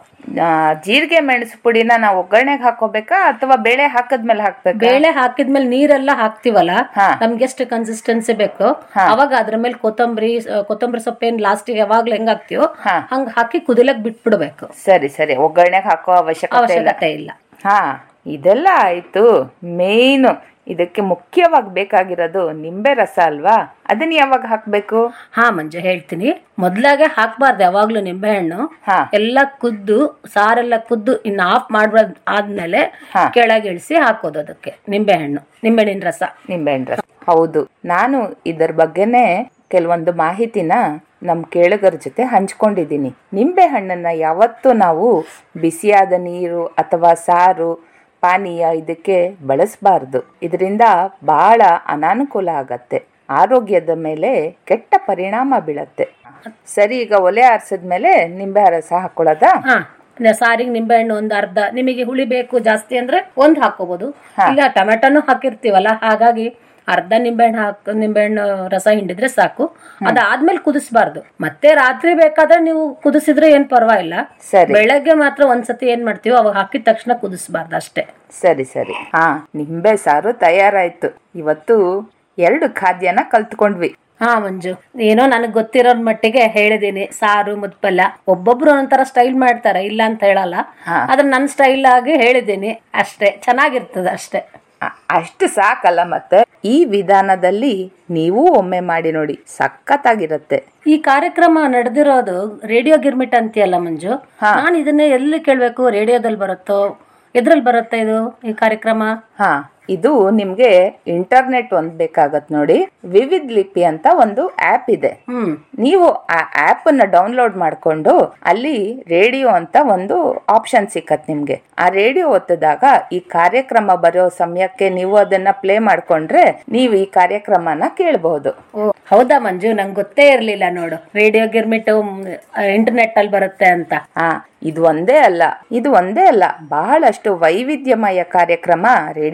ಜೀರಿಗೆ ಮೆಣಸು ಪುಡಿನ ನಾವು ಒಗ್ಗರಣೆಗೆ ಹಾಕೋಬೇಕಾ ಅಥವಾ ಬೇಳೆ ಹಾಕದ್ಮೇಲೆ ಹಾಕ್ಬೇಕು? ಬೇಳೆ ಹಾಕಿದ್ಮೇಲೆ ನೀರೆಲ್ಲ ಹಾಕ್ತಿವಲ್ಲ, ನಮ್ಗೆ ಎಷ್ಟು ಕನ್ಸಿಸ್ಟೆನ್ಸಿ ಬೇಕು ಅವಾಗ ಅದ್ರ ಮೇಲೆ ಕೊತ್ತಂಬರಿ ಕೊತ್ತಂಬರಿ ಸೊಪ್ಪು ಏನ್ ಲಾಸ್ಟಿಗೆ ಯಾವಾಗ್ಲೂ ಹೆಂಗ್ ಹಾಕ್ತಿವೋ ಹಂಗ ಹಾಕಿ ಕುದಿಲಕ್ ಬಿಟ್ಬಿಡ್ಬೇಕು. ಸರಿ ಸರಿ. ಒಗ್ಗರಣೆಗೆ ಹಾಕೋ ಅವಶ್ಯಕತೆ ಇಲ್ಲ. ಹಾ ಇದೆಲ್ಲ ಆಯ್ತು. ಮೇನ್ ಇದಕ್ಕೆ ಮುಖ್ಯವಾಗಿ ಬೇಕಾಗಿರೋದು ನಿಂಬೆ ರಸ ಅಲ್ವಾ? ಅದನ್ನ ಯಾವಾಗ ಹಾಕ್ಬೇಕು? ಹಾ ಮಂಜು, ಹೇಳ್ತೀನಿ. ಮೊದ್ಲಾಗೆ ಹಾಕ್ಬಾರ್ದು ಯಾವಾಗ್ಲೂ ನಿಂಬೆ ಹಣ್ಣು. ಎಲ್ಲ ಕುದ್ದು ಸಾರೆಲ್ಲ ಕುದ್ದು ಇನ್ನು ಆಫ್ ಮಾಡ್ಬಾರ್ದು ಆದ್ಮೇಲೆ ಕೆಳಗೆ ಇಳಿಸಿ ಹಾಕೋದು ಅದಕ್ಕೆ ನಿಂಬೆ ಹಣ್ಣು, ನಿಂಬೆಹಣ್ಣಿನ ರಸ. ನಿಂಬೆಹಣ್ಣು ರಸ, ಹೌದು. ನಾನು ಇದರ ಬಗ್ಗೆನೆ ಕೆಲವೊಂದು ಮಾಹಿತಿನ ನಮ್ ಕೇಳುಗರ ಜೊತೆ ಹಂಚ್ಕೊಂಡಿದ್ದೀನಿ. ನಿಂಬೆ ಹಣ್ಣನ್ನ ಯಾವತ್ತೂ ನಾವು ಬಿಸಿಯಾದ ನೀರು ಅಥವಾ ಸಾರು, ಪಾನೀಯ ಇದಕ್ಕೆ ಬಳಸಬಾರ್ದು. ಇದರಿಂದ ಬಹಳ ಅನಾನುಕೂಲ ಆಗತ್ತೆ, ಆರೋಗ್ಯದ ಮೇಲೆ ಕೆಟ್ಟ ಪರಿಣಾಮ ಬೀಳತ್ತೆ. ಸರಿ, ಈಗ ಒಲೆ ಆರಿಸಿದ್ಮೇಲೆ ನಿಂಬೆ ರಸ ಹಾಕೊಳ್ಳೋದಾ? ಸಾರಿಗೆ ನಿಂಬೆ ಹಣ್ಣು ಒಂದ್ ಅರ್ಧ, ನಿಮಗೆ ಹುಳಿ ಬೇಕು ಜಾಸ್ತಿ ಅಂದ್ರೆ ಒಂದ್ ಹಾಕೋಬಹುದು. ಈಗ ಟೊಮೆಟೊನು ಹಾಕಿರ್ತೀವಲ್ಲ, ಹಾಗಾಗಿ ಅರ್ಧ ನಿಂಬೆಹಣ್ಣು ಹಾಕ ನಿಂಬೆಹಣ್ಣು ರಸ ಹಿಂಡಿದ್ರೆ ಸಾಕು. ಅದಾದ್ಮೇಲೆ ಕುದಿಸಬಾರ್ದು. ಮತ್ತೆ ರಾತ್ರಿ ಬೇಕಾದ್ರೆ ನೀವು ಕುದಿಸಿದ್ರೆ ಏನ್ ಪರವಾಗಿಲ್ಲ. ಬೆಳಗ್ಗೆ ಮಾತ್ರ ಒಂದ್ಸತಿ ಏನ್ ಮಾಡ್ತೀವೋ ಅವಾಗ ಹಾಕಿದ ತಕ್ಷಣ ಕುದಿಸಬಾರ್ದು ಅಷ್ಟೇ. ಸರಿ ಸರಿ. ಹಾ, ನಿಂಬೆ ಸಾರು ತಯಾರಾಯ್ತು. ಇವತ್ತು ಎರಡು ಖಾದ್ಯನ ಕಲ್ತ್ಕೊಂಡ್ವಿ. ಹಾ ಮಂಜು, ಏನೋ ನನಗ್ ಗೊತ್ತಿರೋ ಮಟ್ಟಿಗೆ ಹೇಳಿದೀನಿ. ಸಾರು ಮುದ್ಪಲ್ಯ ಒಬ್ಬೊಬ್ರು ಒಂಥರ ಸ್ಟೈಲ್ ಮಾಡ್ತಾರೆ, ಇಲ್ಲ ಅಂತ ಹೇಳಲ್ಲ. ಆದ್ರೆ ನನ್ ಸ್ಟೈಲ್ ಆಗಿ ಹೇಳಿದೀನಿ ಅಷ್ಟೇ. ಚೆನ್ನಾಗಿರ್ತದೆ ಅಷ್ಟೇ. ಅಷ್ಟು ಸಾಕಲ್ಲ ಮತ್ತೆ. ಈ ವಿಧಾನದಲ್ಲಿ ನೀವು ಒಮ್ಮೆ ಮಾಡಿ ನೋಡಿ, ಸಖತ್ತಾಗಿರತ್ತೆ. ಈ ಕಾರ್ಯಕ್ರಮ ನಡೆದಿರೋದು ರೇಡಿಯೋ ಗಿರ್ಮಿಟ್ ಅಂತೀಯಲ್ಲ ಮಂಜು, ನಾನು ಇದನ್ನೇ ಎಲ್ಲಿ ಕೇಳ್ಬೇಕು? ರೇಡಿಯೋದಲ್ಲಿ ಬರುತ್ತೋ ಎದ್ರಲ್ಲಿ ಬರುತ್ತೆ ಇದು ಈ ಕಾರ್ಯಕ್ರಮ? ಹಾ, ಇದು ನಿಮ್ಗೆ ಇಂಟರ್ನೆಟ್ ಒಂದ್ ಬೇಕಾಗತ್ ನೋಡಿ. ವಿವಿಧ ಲಿಪಿ ಅಂತ ಒಂದು ಆಪ್ ಇದೆ. ನೀವು ಆ ಆಪ್ ಅನ್ನ ಡೌನ್ಲೋಡ್ ಮಾಡ್ಕೊಂಡು ಅಲ್ಲಿ ರೇಡಿಯೋ ಅಂತ ಒಂದು ಆಪ್ಷನ್ ಸಿಕ್ಕತ್ ನಿಮ್ಗೆ. ಆ ರೇಡಿಯೋ ಒತ್ತದಾಗ ಈ ಕಾರ್ಯಕ್ರಮ ಬರೋ ಸಮಯಕ್ಕೆ ನೀವು ಅದನ್ನ ಪ್ಲೇ ಮಾಡ್ಕೊಂಡ್ರೆ ನೀವು ಈ ಕಾರ್ಯಕ್ರಮನ ಕೇಳಬಹುದು. ಹೌದಾ ಮಂಜು, ನಂಗೆ ಗೊತ್ತೇ ಇರ್ಲಿಲ್ಲ ನೋಡು ರೇಡಿಯೋ ಗಿರ್ಮಿಟ್ ಇಂಟರ್ನೆಟ್ ಅಲ್ಲಿ ಬರುತ್ತೆ ಅಂತ. ಹಾ, ಇದು ಒಂದೇ ಅಲ್ಲ ಇದು ಒಂದೇ ಅಲ್ಲ ಬಹಳಷ್ಟು ವೈವಿಧ್ಯಮಯ ಕಾರ್ಯಕ್ರಮ ರೇಡಿಯೋ ಗಿರ್ಮಿಟ್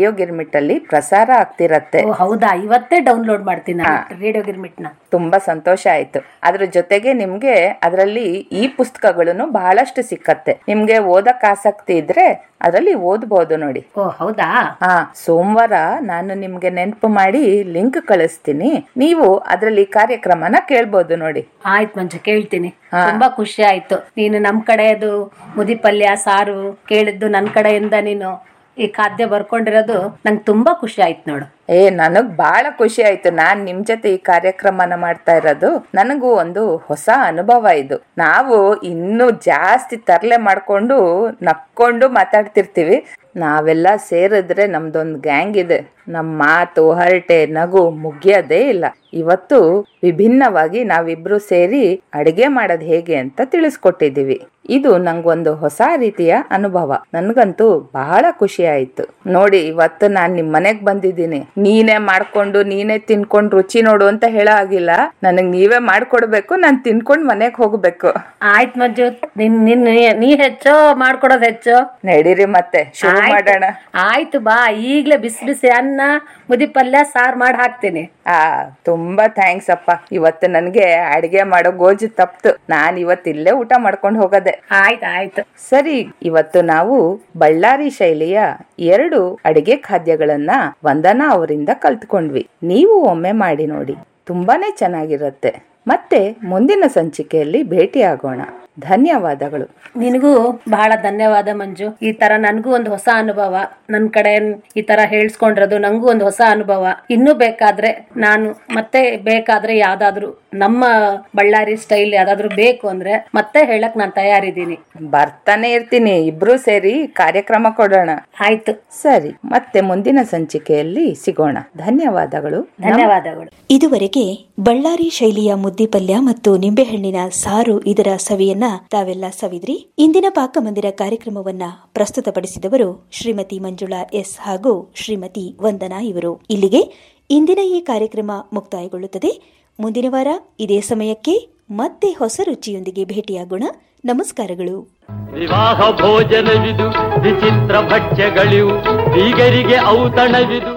ಗಿರ್ಮಿಟ್ ಅಲ್ಲಿ ಪ್ರಸಾರ ಆಗ್ತಿರತ್ತೆ. ಓ, ಹೌದಾ? ಇವತ್ತೇ ಡೌನ್ಲೋಡ್ ಮಾಡ್ತೀನಿ ರೇಡಿಯೋ ಗಿರ್ಮಿಟ್ ನ. ತುಂಬಾ ಸಂತೋಷ ಆಯ್ತು. ಅದ್ರ ಜೊತೆಗೆ ನಿಮ್ಗೆ ಅದರಲ್ಲಿ ಈ ಪುಸ್ತಕಗಳನ್ನು ಬಹಳಷ್ಟು ಸಿಕ್ಕತ್ತೆ. ನಿಮ್ಗೆ ಓದಕ್ ಆಸಕ್ತಿ ಇದ್ರೆ ಅದರಲ್ಲಿ ಓದ್ಬಹುದು ನೋಡಿ. ಓ, ಹೌದಾ? ಹಾ, ಸೋಮವಾರ ನಾನು ನಿಮ್ಗೆ ನೆನಪು ಮಾಡಿ ಲಿಂಕ್ ಕಳಿಸ್ತೀನಿ. ನೀವು ಅದರಲ್ಲಿ ಕಾರ್ಯಕ್ರಮನ ಕೇಳ್ಬೋದು ನೋಡಿ. ಆಯ್ತು ಮಂಜು, ಕೇಳ್ತೀನಿ. ತುಂಬಾ ಖುಷಿ ಆಯ್ತು. ನೀನು ನಮ್ ಕಡೆದು ಮುದಿ ಪಲ್ಯ ಸಾರು ಕೇಳಿದ್ದು ನನ್ ಕಡೆಯಿಂದ ನೀನು ಈ ಖಾದ್ಯ ಬರ್ಕೊಂಡಿರೋದು ನಂಗೆ ತುಂಬಾ ಖುಷಿ ಆಯ್ತು ನೋಡು. ಏ ನನಗ್ ಬಹಳ ಖುಷಿ ಆಯ್ತು. ನಾನ್ ನಿಮ್ ಜೊತೆ ಈ ಕಾರ್ಯಕ್ರಮನ ಮಾಡ್ತಾ ಇರೋದು ನನಗೂ ಒಂದು ಹೊಸ ಅನುಭವ ಇದು. ನಾವು ಇನ್ನು ಜಾಸ್ತಿ ತರ್ಲೆ ಮಾಡ್ಕೊಂಡು ನಕ್ಕೊಂಡು ಮಾತಾಡ್ತಿರ್ತೀವಿ. ನಾವೆಲ್ಲ ಸೇರಿದ್ರೆ ನಮ್ದೊಂದು ಗ್ಯಾಂಗ್ ಇದೆ. ನಮ್ ಮಾತು ಹರಟೆ ನಗು ಮುಗಿಯೋದೇ ಇಲ್ಲ. ಇವತ್ತು ವಿಭಿನ್ನವಾಗಿ ನಾವಿಬ್ರು ಸೇರಿ ಅಡಿಗೆ ಮಾಡೋದ್ ಹೇಗೆ ಅಂತ ತಿಳಿಸ್ಕೊಟ್ಟಿದೀವಿ. ಇದು ನಂಗೊಂದು ಹೊಸ ರೀತಿಯ ಅನುಭವ. ನನ್ಗಂತೂ ಬಹಳ ಖುಷಿ ಆಯ್ತು ನೋಡಿ. ಇವತ್ತು ನಾನ್ ನಿಮ್ ಮನೆಗ್ ಬಂದಿದ್ದೀನಿ. ನೀನೇ ಮಾಡ್ಕೊಂಡು ನೀನೇ ತಿನ್ಕೊಂಡು ರುಚಿ ನೋಡು ಅಂತ ಹೇಳೋ ಆಗಿಲ್ಲ. ನನಗ್ ನೀವೇ ಮಾಡ್ಕೊಡ್ಬೇಕು, ನಾನ್ ತಿನ್ಕೊಂಡ್ ಮನೆಗ್ ಹೋಗ್ಬೇಕು. ಆಯ್ತು ಮಂಜು, ನಿನ್ ನಿನ್ ನೀ ಹೆಚ್ಚೋ ಮಾಡ್ಕೊಡೋದ್ ಹೆಚ್ಚೋ. ನಡೀರಿ ಮತ್ತೆ ಶುರು ಮಾಡೋಣ. ಆಯ್ತು ಬಾ, ಈಗ್ಲೇ ಬಿಸಿ ಬಿಸಿ ಅನ್ನ ಮುದಿ ಪಲ್ಯ ಸಾರ್ ಮಾಡಿ ಹಾಕ್ತೀನಿ. ಆ ತುಂಬಾ ಥ್ಯಾಂಕ್ಸ್ ಅಪ್ಪ. ಇವತ್ತು ನನ್ಗೆ ಅಡಿಗೆ ಮಾಡೋ ಗೋಜು ತಪ್ತು. ನಾನ್ ಇವತ್ತು ಇಲ್ಲೇ ಊಟ ಮಾಡ್ಕೊಂಡು ಹೋಗದೆ. ಆಯ್ತು ಆಯ್ತು ಸರಿ. ಇವತ್ತು ನಾವು ಬಳ್ಳಾರಿ ಶೈಲಿಯ ಎರಡು ಅಡಿಗೆ ಖಾದ್ಯಗಳನ್ನ ವಂದನಾ ಅವರಿಂದ ಕಲ್ತ್ಕೊಂಡ್ವಿ. ನೀವು ಒಮ್ಮೆ ಮಾಡಿ ನೋಡಿ, ತುಂಬಾನೇ ಚೆನ್ನಾಗಿರುತ್ತೆ. ಮತ್ತೆ ಮುಂದಿನ ಸಂಚಿಕೆಯಲ್ಲಿ ಭೇಟಿಯಾಗೋಣ. ಧನ್ಯವಾದಗಳು. ನಿನಗೂ ಬಹಳ ಧನ್ಯವಾದ ಮಂಜು. ಈ ತರ ನನ್ಗೂ ಒಂದು ಹೊಸ ಅನುಭವ. ನನ್ ಕಡೆ ಈ ತರ ಹೇಳ್ಸ್ಕೊಂಡಿರೋದು ನಂಗೂ ಒಂದು ಹೊಸ ಅನುಭವ. ಇನ್ನೂ ಬೇಕಾದ್ರೆ ನಾನು ಮತ್ತೆ ಬೇಕಾದ್ರೆ ಯಾವ್ದಾದ್ರು ನಮ್ಮ ಬಳ್ಳಾರಿ ಸ್ಟೈಲ್ ಯಾವ್ದಾದ್ರು ಬೇಕು ಅಂದ್ರೆ ಮತ್ತೆ ಹೇಳಕ್ ನಾನ್ ತಯಾರಿದ್ದೀನಿ. ಬರ್ತಾನೆ ಇರ್ತೀನಿ. ಇಬ್ರು ಸೇರಿ ಕಾರ್ಯಕ್ರಮ ಕೊಡೋಣ. ಆಯ್ತು, ಸರಿ. ಮತ್ತೆ ಮುಂದಿನ ಸಂಚಿಕೆಯಲ್ಲಿ ಸಿಗೋಣ. ಧನ್ಯವಾದಗಳು. ಧನ್ಯವಾದಗಳು. ಇದುವರೆಗೆ ಬಳ್ಳಾರಿ ಶೈಲಿಯ ಮುದ್ದಿ ಪಲ್ಯ ಮತ್ತು ನಿಂಬೆಹಣ್ಣಿನ ಸಾರು ಇದರ ಸವಿಯನ್ನ ತಾವೆಲ್ಲ ಸವಿದ್ರಿ. ಇಂದಿನ ಪಾಕಮಂದಿರ ಕಾರ್ಯಕ್ರಮವನ್ನ ಪ್ರಸ್ತುತಪಡಿಸಿದವರು ಶ್ರೀಮತಿ ಮಂಜುಳಾ ಎಸ್ ಹಾಗೂ ಶ್ರೀಮತಿ ವಂದನಾ ಇವರು. ಇಲ್ಲಿಗೆ ಇಂದಿನ ಈ ಕಾರ್ಯಕ್ರಮ ಮುಕ್ತಾಯಗೊಳ್ಳುತ್ತದೆ. ಮುಂದಿನ ವಾರ ಇದೇ ಸಮಯಕ್ಕೆ ಮತ್ತೆ ಹೊಸ ರುಚಿಯೊಂದಿಗೆ ಭೇಟಿಯಾಗೋಣ. ನಮಸ್ಕಾರಗಳು. ವಿವಾಹ ಭೋಜನವಿದು, ವಿಚಿತ್ರ ಭಕ್ಷ್ಯಗಳಿವು, ಬೀಗರಿಗೆ ಔತಣವಿದು.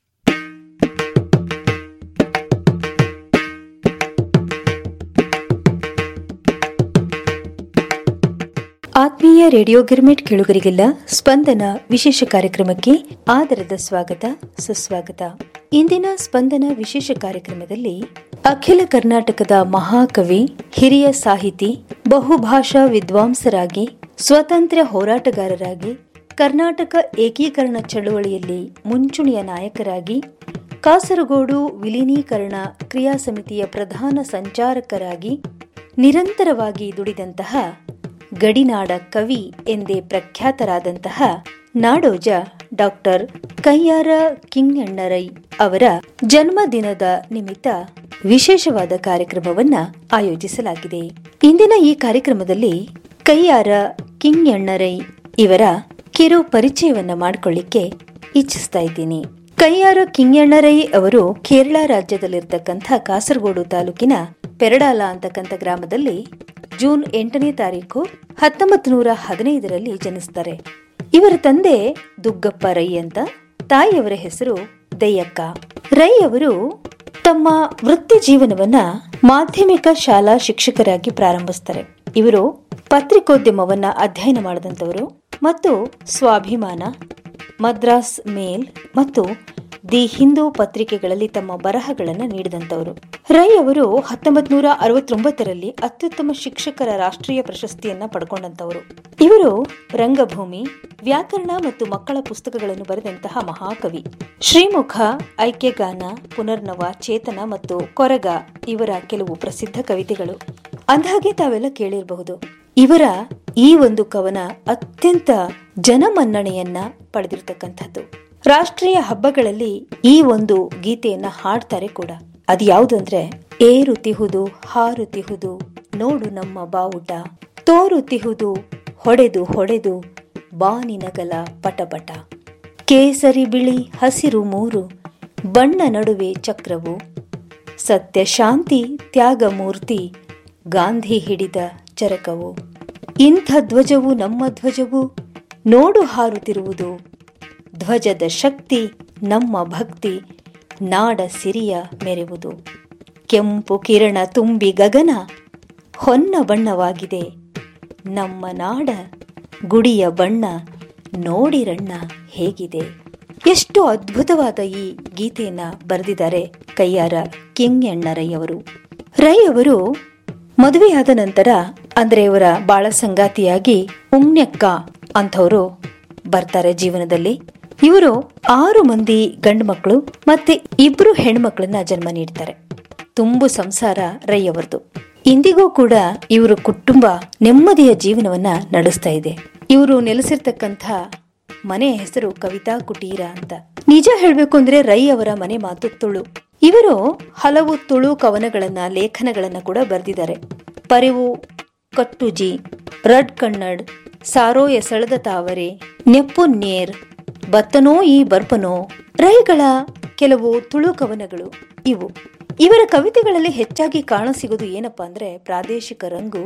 ಆತ್ಮೀಯ ರೇಡಿಯೋ ಗಿರ್ಮಿಟ್ ಕೇಳುಗರಿಗೆಲ್ಲ ಸ್ಪಂದನ ವಿಶೇಷ ಕಾರ್ಯಕ್ರಮಕ್ಕೆ ಆದರದ ಸ್ವಾಗತ, ಸುಸ್ವಾಗತ. ಇಂದಿನ ಸ್ಪಂದನ ವಿಶೇಷ ಕಾರ್ಯಕ್ರಮದಲ್ಲಿ ಅಖಿಲ ಕರ್ನಾಟಕದ ಮಹಾಕವಿ, ಹಿರಿಯ ಸಾಹಿತಿ, ಬಹುಭಾಷಾ ವಿದ್ವಾಂಸರಾಗಿ, ಸ್ವಾತಂತ್ರ್ಯ ಹೋರಾಟಗಾರರಾಗಿ, ಕರ್ನಾಟಕ ಏಕೀಕರಣ ಚಳುವಳಿಯಲ್ಲಿ ಮುಂಚೂಣಿಯ ನಾಯಕರಾಗಿ, ಕಾಸರಗೋಡು ವಿಲೀನೀಕರಣ ಕ್ರಿಯಾ ಸಮಿತಿಯ ಪ್ರಧಾನ ಸಂಚಾಲಕರಾಗಿ ನಿರಂತರವಾಗಿ ದುಡಿದಂತಹ ಗಡಿನಾಡ ಕವಿ ಎಂದೇ ಪ್ರಖ್ಯಾತರಾದಂತಹ ನಾಡೋಜ ಡಾಕ್ಟರ್ ಕಯ್ಯಾರ ಕಿಞ್ಞಣ್ಣರೈ ಅವರ ಜನ್ಮದಿನದ ನಿಮಿತ್ತ ವಿಶೇಷವಾದ ಕಾರ್ಯಕ್ರಮವನ್ನ ಆಯೋಜಿಸಲಾಗಿದೆ. ಇಂದಿನ ಈ ಕಾರ್ಯಕ್ರಮದಲ್ಲಿ ಕಯ್ಯಾರ ಕಿಞ್ಞಣ್ಣರೈ ಇವರ ಕಿರು ಪರಿಚಯವನ್ನ ಮಾಡಿಕೊಳ್ಳಿಕ್ಕೆ ಇಚ್ಛಿಸ್ತಾ ಇದ್ದೀನಿ. ಕಯ್ಯಾರ ಕಿಞ್ಞಣ್ಣರೈ ಅವರು ಕೇರಳ ರಾಜ್ಯದಲ್ಲಿರ್ತಕ್ಕಂಥ ಕಾಸರಗೋಡು ತಾಲೂಕಿನ ಪೆರಡಾಲ ಅಂತಕ್ಕಂಥ ಗ್ರಾಮದಲ್ಲಿ ಜೂನ್ ಎಂಟನೇ ತಾರೀಕು ಹತ್ತೊಂಬತ್ತು ನೂರ ಹದಿನೈದರಲ್ಲಿ ಜನಿಸ್ತಾರೆ. ಇವರ ತಂದೆ ದುಗ್ಗಪ್ಪ ರೈ ಅಂತ, ತಾಯಿಯವರ ಹೆಸರು ದಯ್ಯಕ್ಕ. ರೈ ಅವರು ತಮ್ಮ ವೃತ್ತಿ ಜೀವನವನ್ನ ಮಾಧ್ಯಮಿಕ ಶಾಲಾ ಶಿಕ್ಷಕರಾಗಿ ಪ್ರಾರಂಭಿಸ್ತಾರೆ. ಇವರು ಪತ್ರಿಕೋದ್ಯಮವನ್ನ ಅಧ್ಯಯನ ಮಾಡಿದಂಥವರು ಮತ್ತು ಸ್ವಾಭಿಮಾನ, ಮದ್ರಾಸ್ ಮೇಲ್ ಮತ್ತು ದಿ ಹಿಂದೂ ಪತ್ರಿಕೆಗಳಲ್ಲಿ ತಮ್ಮ ಬರಹಗಳನ್ನು ನೀಡಿದಂತವರು. ರೈ ಅವರು ಹತ್ತೊಂಬತ್ ನೂರ ಅರವತ್ತೊಂಬತ್ತರಲ್ಲಿ ಅತ್ಯುತ್ತಮ ಶಿಕ್ಷಕರ ರಾಷ್ಟ್ರೀಯ ಪ್ರಶಸ್ತಿಯನ್ನ ಪಡ್ಕೊಂಡಂತವರು. ಇವರು ರಂಗಭೂಮಿ, ವ್ಯಾಕರಣ ಮತ್ತು ಮಕ್ಕಳ ಪುಸ್ತಕಗಳನ್ನು ಬರೆದಂತಹ ಮಹಾಕವಿ. ಶ್ರೀಮುಖ, ಐಕ್ಯಗಾನ, ಪುನರ್ನವ, ಚೇತನ ಮತ್ತು ಕೊರಗ ಇವರ ಕೆಲವು ಪ್ರಸಿದ್ಧ ಕವಿತೆಗಳು. ಅಂದಹಾಗೆ ತಾವೆಲ್ಲ ಕೇಳಿರಬಹುದು, ಇವರ ಈ ಒಂದು ಕವನ ಅತ್ಯಂತ ಜನಮನ್ನಣೆಯನ್ನ ಪಡೆದಿರತಕ್ಕಂಥದ್ದು. ರಾಷ್ಟ್ರೀಯ ಹಬ್ಬಗಳಲ್ಲಿ ಈ ಒಂದು ಗೀತೆಯನ್ನ ಹಾಡ್ತಾರೆ ಕೂಡ. ಅದು ಯಾವುದಂದ್ರೆ, ಏರುತಿಹುದು ಹಾರುತಿಹುದು ನೋಡು ನಮ್ಮ ಬಾವುಟ, ತೋರುತಿಹುದು ಹೊಡೆದು ಹೊಡೆದು ಬಾನಿನಗಲ ಪಟಪಟ, ಕೇಸರಿ ಬಿಳಿ ಹಸಿರು ಮೂರು ಬಣ್ಣ ನಡುವೆ ಚಕ್ರವು, ಸತ್ಯ ಶಾಂತಿ ತ್ಯಾಗ ಮೂರ್ತಿ ಗಾಂಧಿ ಹಿಡಿದ ಚರಕವು, ಇಂಥ ಧ್ವಜವು ನಮ್ಮ ಧ್ವಜವು ನೋಡು ಹಾರುತ್ತಿರುವುದು ಧ್ವಜದ ಶಕ್ತಿ ನಮ್ಮ ಭಕ್ತಿ ನಾಡ ಸಿರಿಯ ಮೆರೆವುದು. ಕೆಂಪು ಕಿರಣ ತುಂಬಿ ಗಗನ ಹೊನ್ನ ಬಣ್ಣವಾಗಿದೆ ನಮ್ಮ ನಾಡ ಗುಡಿಯ ಬಣ್ಣ ನೋಡಿರಣ್ಣ ಹೇಗಿದೆ. ಎಷ್ಟು ಅದ್ಭುತವಾದ ಈ ಗೀತೆಯನ್ನ ಬರೆದಿದ್ದಾರೆ ಕಯ್ಯಾರ ಕಿಂಗಣ್ಣರಯ್ಯವರು. ರೈ ಅವರು ಮದುವೆಯಾದ ನಂತರ ಅಂದ್ರೆ ಇವರ ಬಾಳ ಸಂಗಾತಿಯಾಗಿ ಪುಣ್ಯಕ್ಕ ಅಂಥವರು ಬರ್ತಾರೆ ಜೀವನದಲ್ಲಿ. ಇವರು ಆರು ಮಂದಿ ಗಂಡು ಮಕ್ಕಳು ಮತ್ತೆ ಇಬ್ರು ಹೆಣ್ಮಕ್ಳನ್ನ ಜನ್ಮ ನೀಡ್ತಾರೆ. ತುಂಬು ಸಂಸಾರ ರೈ ಅವರದು. ಇಂದಿಗೂ ಕೂಡ ಇವರು ಕುಟುಂಬ ನೆಮ್ಮದಿಯ ಜೀವನವನ್ನ ನಡೆಸ್ತಾ ಇದೆ. ಇವರು ನೆಲೆಸಿರ್ತಕ್ಕಂಥ ಮನೆ ಹೆಸರು ಕವಿತಾ ಕುಟೀರ ಅಂತ. ನಿಜ ಹೇಳ್ಬೇಕು ಅಂದ್ರೆ ರೈ ಅವರ ಮನೆ ಮಾತು ತುಳು. ಇವರು ಹಲವು ತುಳು ಕವನಗಳನ್ನ ಲೇಖನಗಳನ್ನ ಕೂಡ ಬರೆದಿದ್ದಾರೆ. ಪರಿವು ಕಟ್ಟುಜಿ, ರಡ್ ಕನ್ನಡ್, ಸಾರೋ ಎಸಳದ ತಾವರೆ, ನೆಪ್ಪು ನೇರ್, ಬತ್ತನೋ ಈ ಬರ್ಪನೋ ರೈಗಳ ಕೆಲವು ತುಳು ಕವನಗಳು ಇವು. ಇವರ ಕವಿತೆಗಳಲ್ಲಿ ಹೆಚ್ಚಾಗಿ ಕಾಣಸಿಗೋದು ಏನಪ್ಪಾ ಅಂದ್ರೆ ಪ್ರಾದೇಶಿಕ ರಂಗು,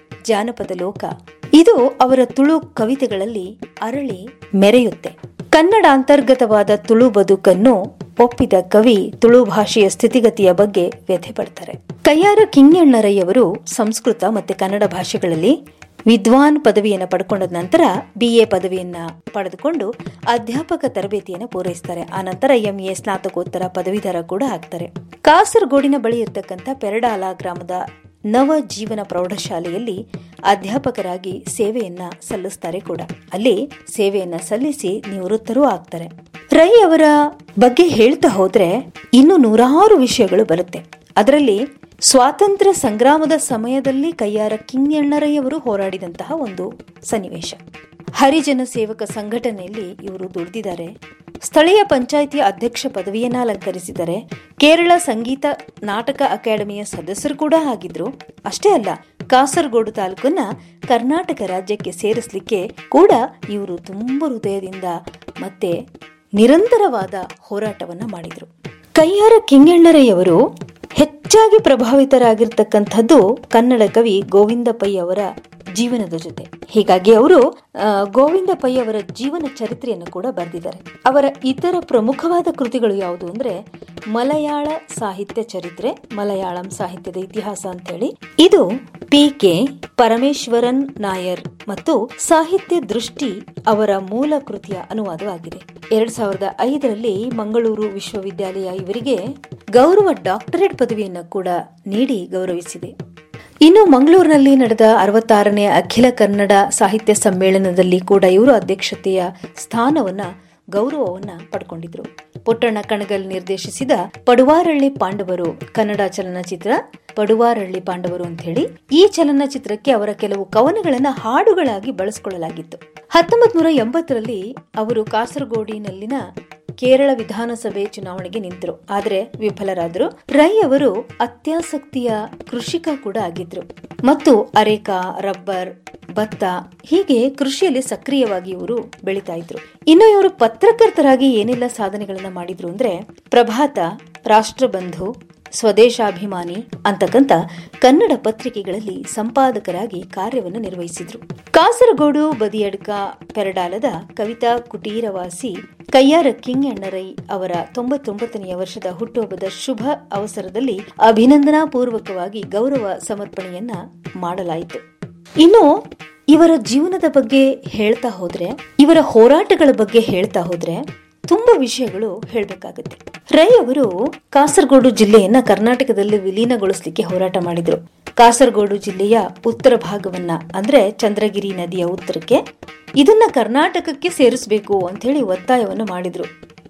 ಜಾನಪದ ಲೋಕ. ಇದು ಅವರ ತುಳು ಕವಿತೆಗಳಲ್ಲಿ ಅರಳಿ ಮೆರೆಯುತ್ತೆ. ಕನ್ನಡ ಅಂತರ್ಗತವಾದ ತುಳು ಬದುಕನ್ನು ಒಪ್ಪಿದ ಕವಿ ತುಳು ಭಾಷೆಯ ಸ್ಥಿತಿಗತಿಯ ಬಗ್ಗೆ ವ್ಯಥೆ ಪಡ್ತಾರೆ. ಕಯ್ಯಾರ ಕಿಂಗಣ್ಣರಯ್ಯವರು ಸಂಸ್ಕೃತ ಮತ್ತೆ ಕನ್ನಡ ಭಾಷೆಗಳಲ್ಲಿ ವಿದ್ವಾನ್ ಪದವಿಯನ್ನ ಪಡ್ಕೊಂಡ ನಂತರ ಬಿ ಎ ಪದವಿಯನ್ನ ಪಡೆದುಕೊಂಡು ಅಧ್ಯಾಪಕ ತರಬೇತಿಯನ್ನು ಪೂರೈಸ್ತಾರೆ. ಆ ನಂತರ ಎಂ ಎ ಸ್ನಾತಕೋತ್ತರ ಪದವೀಧರ ಕೂಡ ಆಗ್ತಾರೆ. ಕಾಸರಗೋಡಿನ ಬಳಿ ಇರತಕ್ಕಂಥ ಪೆರಡಾಲ ಗ್ರಾಮದ ನವ ಜೀವನ ಪ್ರೌಢಶಾಲೆಯಲ್ಲಿ ಅಧ್ಯಾಪಕರಾಗಿ ಸೇವೆಯನ್ನ ಸಲ್ಲಿಸ್ತಾರೆ ಕೂಡ. ಅಲ್ಲಿ ಸೇವೆಯನ್ನ ಸಲ್ಲಿಸಿ ನಿವೃತ್ತರೂ ಆಗ್ತಾರೆ. ರೈ ಅವರ ಬಗ್ಗೆ ಹೇಳ್ತಾ ಹೋದ್ರೆ ಇನ್ನು ನೂರಾರು ವಿಷಯಗಳು ಬರುತ್ತೆ. ಅದರಲ್ಲಿ ಸ್ವಾತಂತ್ರ್ಯ ಸಂಗ್ರಾಮದ ಸಮಯದಲ್ಲಿ ಕಯ್ಯಾರ ಕಿಂಗಣ್ಣರಯ್ಯವರು ಹೋರಾಡಿದಂತಹ ಒಂದು ಸನ್ನಿವೇಶ. ಹರಿಜನ ಸೇವಕ ಸಂಘಟನೆಯಲ್ಲಿ ಇವರು ದುಡಿದಿದ್ದಾರೆ. ಸ್ಥಳೀಯ ಪಂಚಾಯಿತಿಯ ಅಧ್ಯಕ್ಷ ಪದವಿಯನ್ನ ಅಲಂಕರಿಸಿದ್ದಾರೆ. ಕೇರಳ ಸಂಗೀತ ನಾಟಕ ಅಕಾಡೆಮಿಯ ಸದಸ್ಯರು ಕೂಡ ಆಗಿದ್ರು. ಅಷ್ಟೇ ಅಲ್ಲ, ಕಾಸರಗೋಡು ತಾಲೂಕನ್ನ ಕರ್ನಾಟಕ ರಾಜ್ಯಕ್ಕೆ ಸೇರಿಸಲಿಕ್ಕೆ ಕೂಡ ಇವರು ತುಂಬ ಹೃದಯದಿಂದ ಮತ್ತೆ ನಿರಂತರವಾದ ಹೋರಾಟವನ್ನ ಮಾಡಿದ್ರು. ಕಯ್ಯಾರ ಕಿಂಗಣ್ಣರಯ್ಯವರು ಹೆಚ್ಚಾಗಿ ಪ್ರಭಾವಿತರಾಗಿರ್ತಕ್ಕಂಥದ್ದು ಕನ್ನಡ ಕವಿ ಗೋವಿಂದ ಪೈ ಅವರ ಜೀವನದ ಜೊತೆ. ಹೀಗಾಗಿ ಅವರು ಗೋವಿಂದ ಪೈ ಅವರ ಜೀವನ ಚರಿತ್ರೆಯನ್ನು ಕೂಡ ಬರೆದಿದ್ದಾರೆ. ಅವರ ಇತರ ಪ್ರಮುಖವಾದ ಕೃತಿಗಳು ಯಾವುದು ಅಂದ್ರೆ ಮಲಯಾಳ ಸಾಹಿತ್ಯ ಚರಿತ್ರೆ, ಮಲಯಾಳಂ ಸಾಹಿತ್ಯದ ಇತಿಹಾಸ ಅಂತ ಹೇಳಿ. ಇದು ಪಿ ಕೆ ಪರಮೇಶ್ವರನ್ ನಾಯರ್ ಮತ್ತು ಸಾಹಿತ್ಯ ದೃಷ್ಟಿ ಅವರ ಮೂಲ ಕೃತಿಯ ಅನುವಾದವಾಗಿದೆ. ಎರಡ್ ಸಾವಿರದ ಐದರಲ್ಲಿ ಮಂಗಳೂರು ವಿಶ್ವವಿದ್ಯಾಲಯ ಇವರಿಗೆ ಗೌರವ ಡಾಕ್ಟರೇಟ್ ಪದವಿಯನ್ನು ಕೂಡ ನೀಡಿ ಗೌರವಿಸಿದೆ. ಇನ್ನು ಮಂಗಳೂರಿನಲ್ಲಿ ನಡೆದ ಅರವತ್ತಾರನೇ ಅಖಿಲ ಕನ್ನಡ ಸಾಹಿತ್ಯ ಸಮ್ಮೇಳನದಲ್ಲಿ ಕೂಡ ಇವರು ಅಧ್ಯಕ್ಷತೆಯ ಸ್ಥಾನವನ್ನ ಗೌರವವನ್ನ ಪಡ್ಕೊಂಡಿದ್ರು. ಪುಟ್ಟಣ್ಣ ಕಣಗಲ್ ನಿರ್ದೇಶಿಸಿದ ಪಡುವಾರಳ್ಳಿ ಪಾಂಡವರು ಕನ್ನಡ ಚಲನಚಿತ್ರ ಪಡುವಾರಳ್ಳಿ ಪಾಂಡವರು ಅಂತ ಹೇಳಿ, ಈ ಚಲನಚಿತ್ರಕ್ಕೆ ಅವರ ಕೆಲವು ಕವನಗಳನ್ನ ಹಾಡುಗಳಾಗಿ ಬಳಸಿಕೊಳ್ಳಲಾಗಿತ್ತು. ಹತ್ತೊಂಬತ್ ನೂರ ಎಂಬತ್ತರಲ್ಲಿ ಅವರು ಕಾಸರಗೋಡಿನಲ್ಲಿನ ಕೇರಳ ವಿಧಾನಸಭೆ ಚುನಾವಣೆಗೆ ನಿಂತರು, ಆದರೆ ವಿಫಲರಾದರು. ರೈ ಅವರು ಅತ್ಯಾಸಕ್ತಿಯ ಕೃಷಿಕ ಕೂಡ ಆಗಿದ್ರು ಮತ್ತು ಅರೇಕಾ, ರಬ್ಬರ್, ಭತ್ತ ಹೀಗೆ ಕೃಷಿಯಲ್ಲಿ ಸಕ್ರಿಯವಾಗಿ ಇವರು ಬೆಳೀತಾ ಇದ್ರು. ಇನ್ನು ಇವರು ಪತ್ರಕರ್ತರಾಗಿ ಏನೆಲ್ಲ ಸಾಧನೆಗಳನ್ನ ಮಾಡಿದ್ರು ಅಂದ್ರೆ ಪ್ರಭಾತ, ರಾಷ್ಟ್ರಬಂಧು, ಸ್ವದೇಶಾಭಿಮಾನಿ ಅಂತಕ್ಕಂಥ ಕನ್ನಡ ಪತ್ರಿಕೆಗಳಲ್ಲಿ ಸಂಪಾದಕರಾಗಿ ಕಾರ್ಯವನ್ನು ನಿರ್ವಹಿಸಿದ್ರು. ಕಾಸರಗೋಡು ಬದಿಯಡ್ಕ ಪೆರಡಾಲದ ಕವಿತಾ ಕುಟೀರವಾಸಿ ಕಯ್ಯಾರ ಕಿಂಗಣ್ಣರೈ ಅವರ ತೊಂಬತ್ತೊಂಬತ್ತನೆಯ ವರ್ಷದ ಹುಟ್ಟುಹಬ್ಬದ ಶುಭ ಅವಸರದಲ್ಲಿ ಅಭಿನಂದನಾ ಪೂರ್ವಕವಾಗಿ ಗೌರವ ಸಮರ್ಪಣೆಯನ್ನ ಮಾಡಲಾಯಿತು. ಇನ್ನು ಇವರ ಜೀವನದ ಬಗ್ಗೆ ಹೇಳ್ತಾ ಹೋದ್ರೆ, ಇವರ ಹೋರಾಟಗಳ ಬಗ್ಗೆ ಹೇಳ್ತಾ ಹೋದ್ರೆ ತುಂಬಾ ವಿಷಯಗಳು ಹೇಳಬೇಕಾಗುತ್ತೆ. ರೈ ಅವರು ಕಾಸರಗೋಡು ಜಿಲ್ಲೆಯನ್ನ ಕರ್ನಾಟಕದಲ್ಲಿ ವಿಲೀನಗೊಳಿಸಲಿಕ್ಕೆ ಹೋರಾಟ ಮಾಡಿದ್ರು. ಕಾಸರಗೋಡು ಜಿಲ್ಲೆಯ ಉತ್ತರ ಭಾಗವನ್ನ ಅಂದ್ರೆ ಚಂದ್ರಗಿರಿ ನದಿಯ ಉತ್ತರಕ್ಕೆ ಇದನ್ನ ಕರ್ನಾಟಕಕ್ಕೆ ಸೇರಿಸಬೇಕು ಅಂತ ಹೇಳಿ ಒತ್ತಾಯವನ್ನು ಮಾಡಿದ್ರು.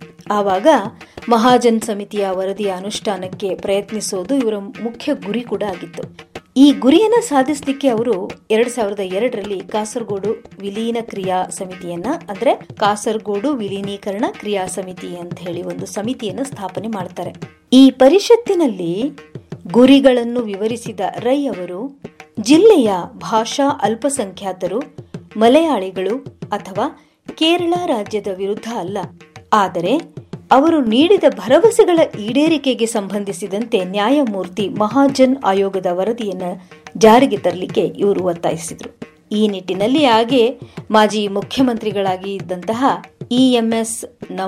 ಆವಾಗ ಮಹಾಜನ್ ಸಮಿತಿಯ ವರದಿಯ ಅನುಷ್ಠಾನಕ್ಕೆ ಪ್ರಯತ್ನಿಸೋದು ಇವರ ಮುಖ್ಯ ಗುರಿ ಕೂಡ ಆಗಿತ್ತು. ಈ ಗುರಿಯನ್ನ ಸಾಧಿಸಲಿಕ್ಕೆ ಅವರು ಎರಡ್ ಸಾವಿರದ ಎರಡರಲ್ಲಿ ಕಾಸರಗೋಡು ವಿಲೀನ ಕ್ರಿಯಾ ಸಮಿತಿಯನ್ನ ಅಂದ್ರೆ ಕಾಸರಗೋಡು ವಿಲೀನೀಕರಣ ಕ್ರಿಯಾ ಸಮಿತಿ ಅಂತ ಹೇಳಿ ಒಂದು ಸಮಿತಿಯನ್ನು ಸ್ಥಾಪನೆ ಮಾಡ್ತಾರೆ. ಈ ಪರಿಷತ್ತಿನಲ್ಲಿ ಗುರಿಗಳನ್ನು ವಿವರಿಸಿದ ರೈ ಅವರು ಜಿಲ್ಲೆಯ ಭಾಷಾ ಅಲ್ಪಸಂಖ್ಯಾತರು, ಮಲಯಾಳಿಗಳು ಅಥವಾ ಕೇರಳ ರಾಜ್ಯದ ವಿರುದ್ಧ ಅಲ್ಲ, ಆದರೆ ಅವರು ನೀಡಿದ ಭರವಸೆಗಳ ಈಡೇರಿಕೆಗೆ ಸಂಬಂಧಿಸಿದಂತೆ ನ್ಯಾಯಮೂರ್ತಿ ಮಹಾಜನ್ ಆಯೋಗದ ವರದಿಯನ್ನು ಜಾರಿಗೆ ತರಲಿಕ್ಕೆ ಇವರು ಒತ್ತಾಯಿಸಿದರು. ಈ ನಿಟ್ಟಿನಲ್ಲಿ ಹಾಗೆ ಮಾಜಿ ಮುಖ್ಯಮಂತ್ರಿಗಳಾಗಿ ಇದ್ದಂತಹ ಇ ಎಂ ಎಸ್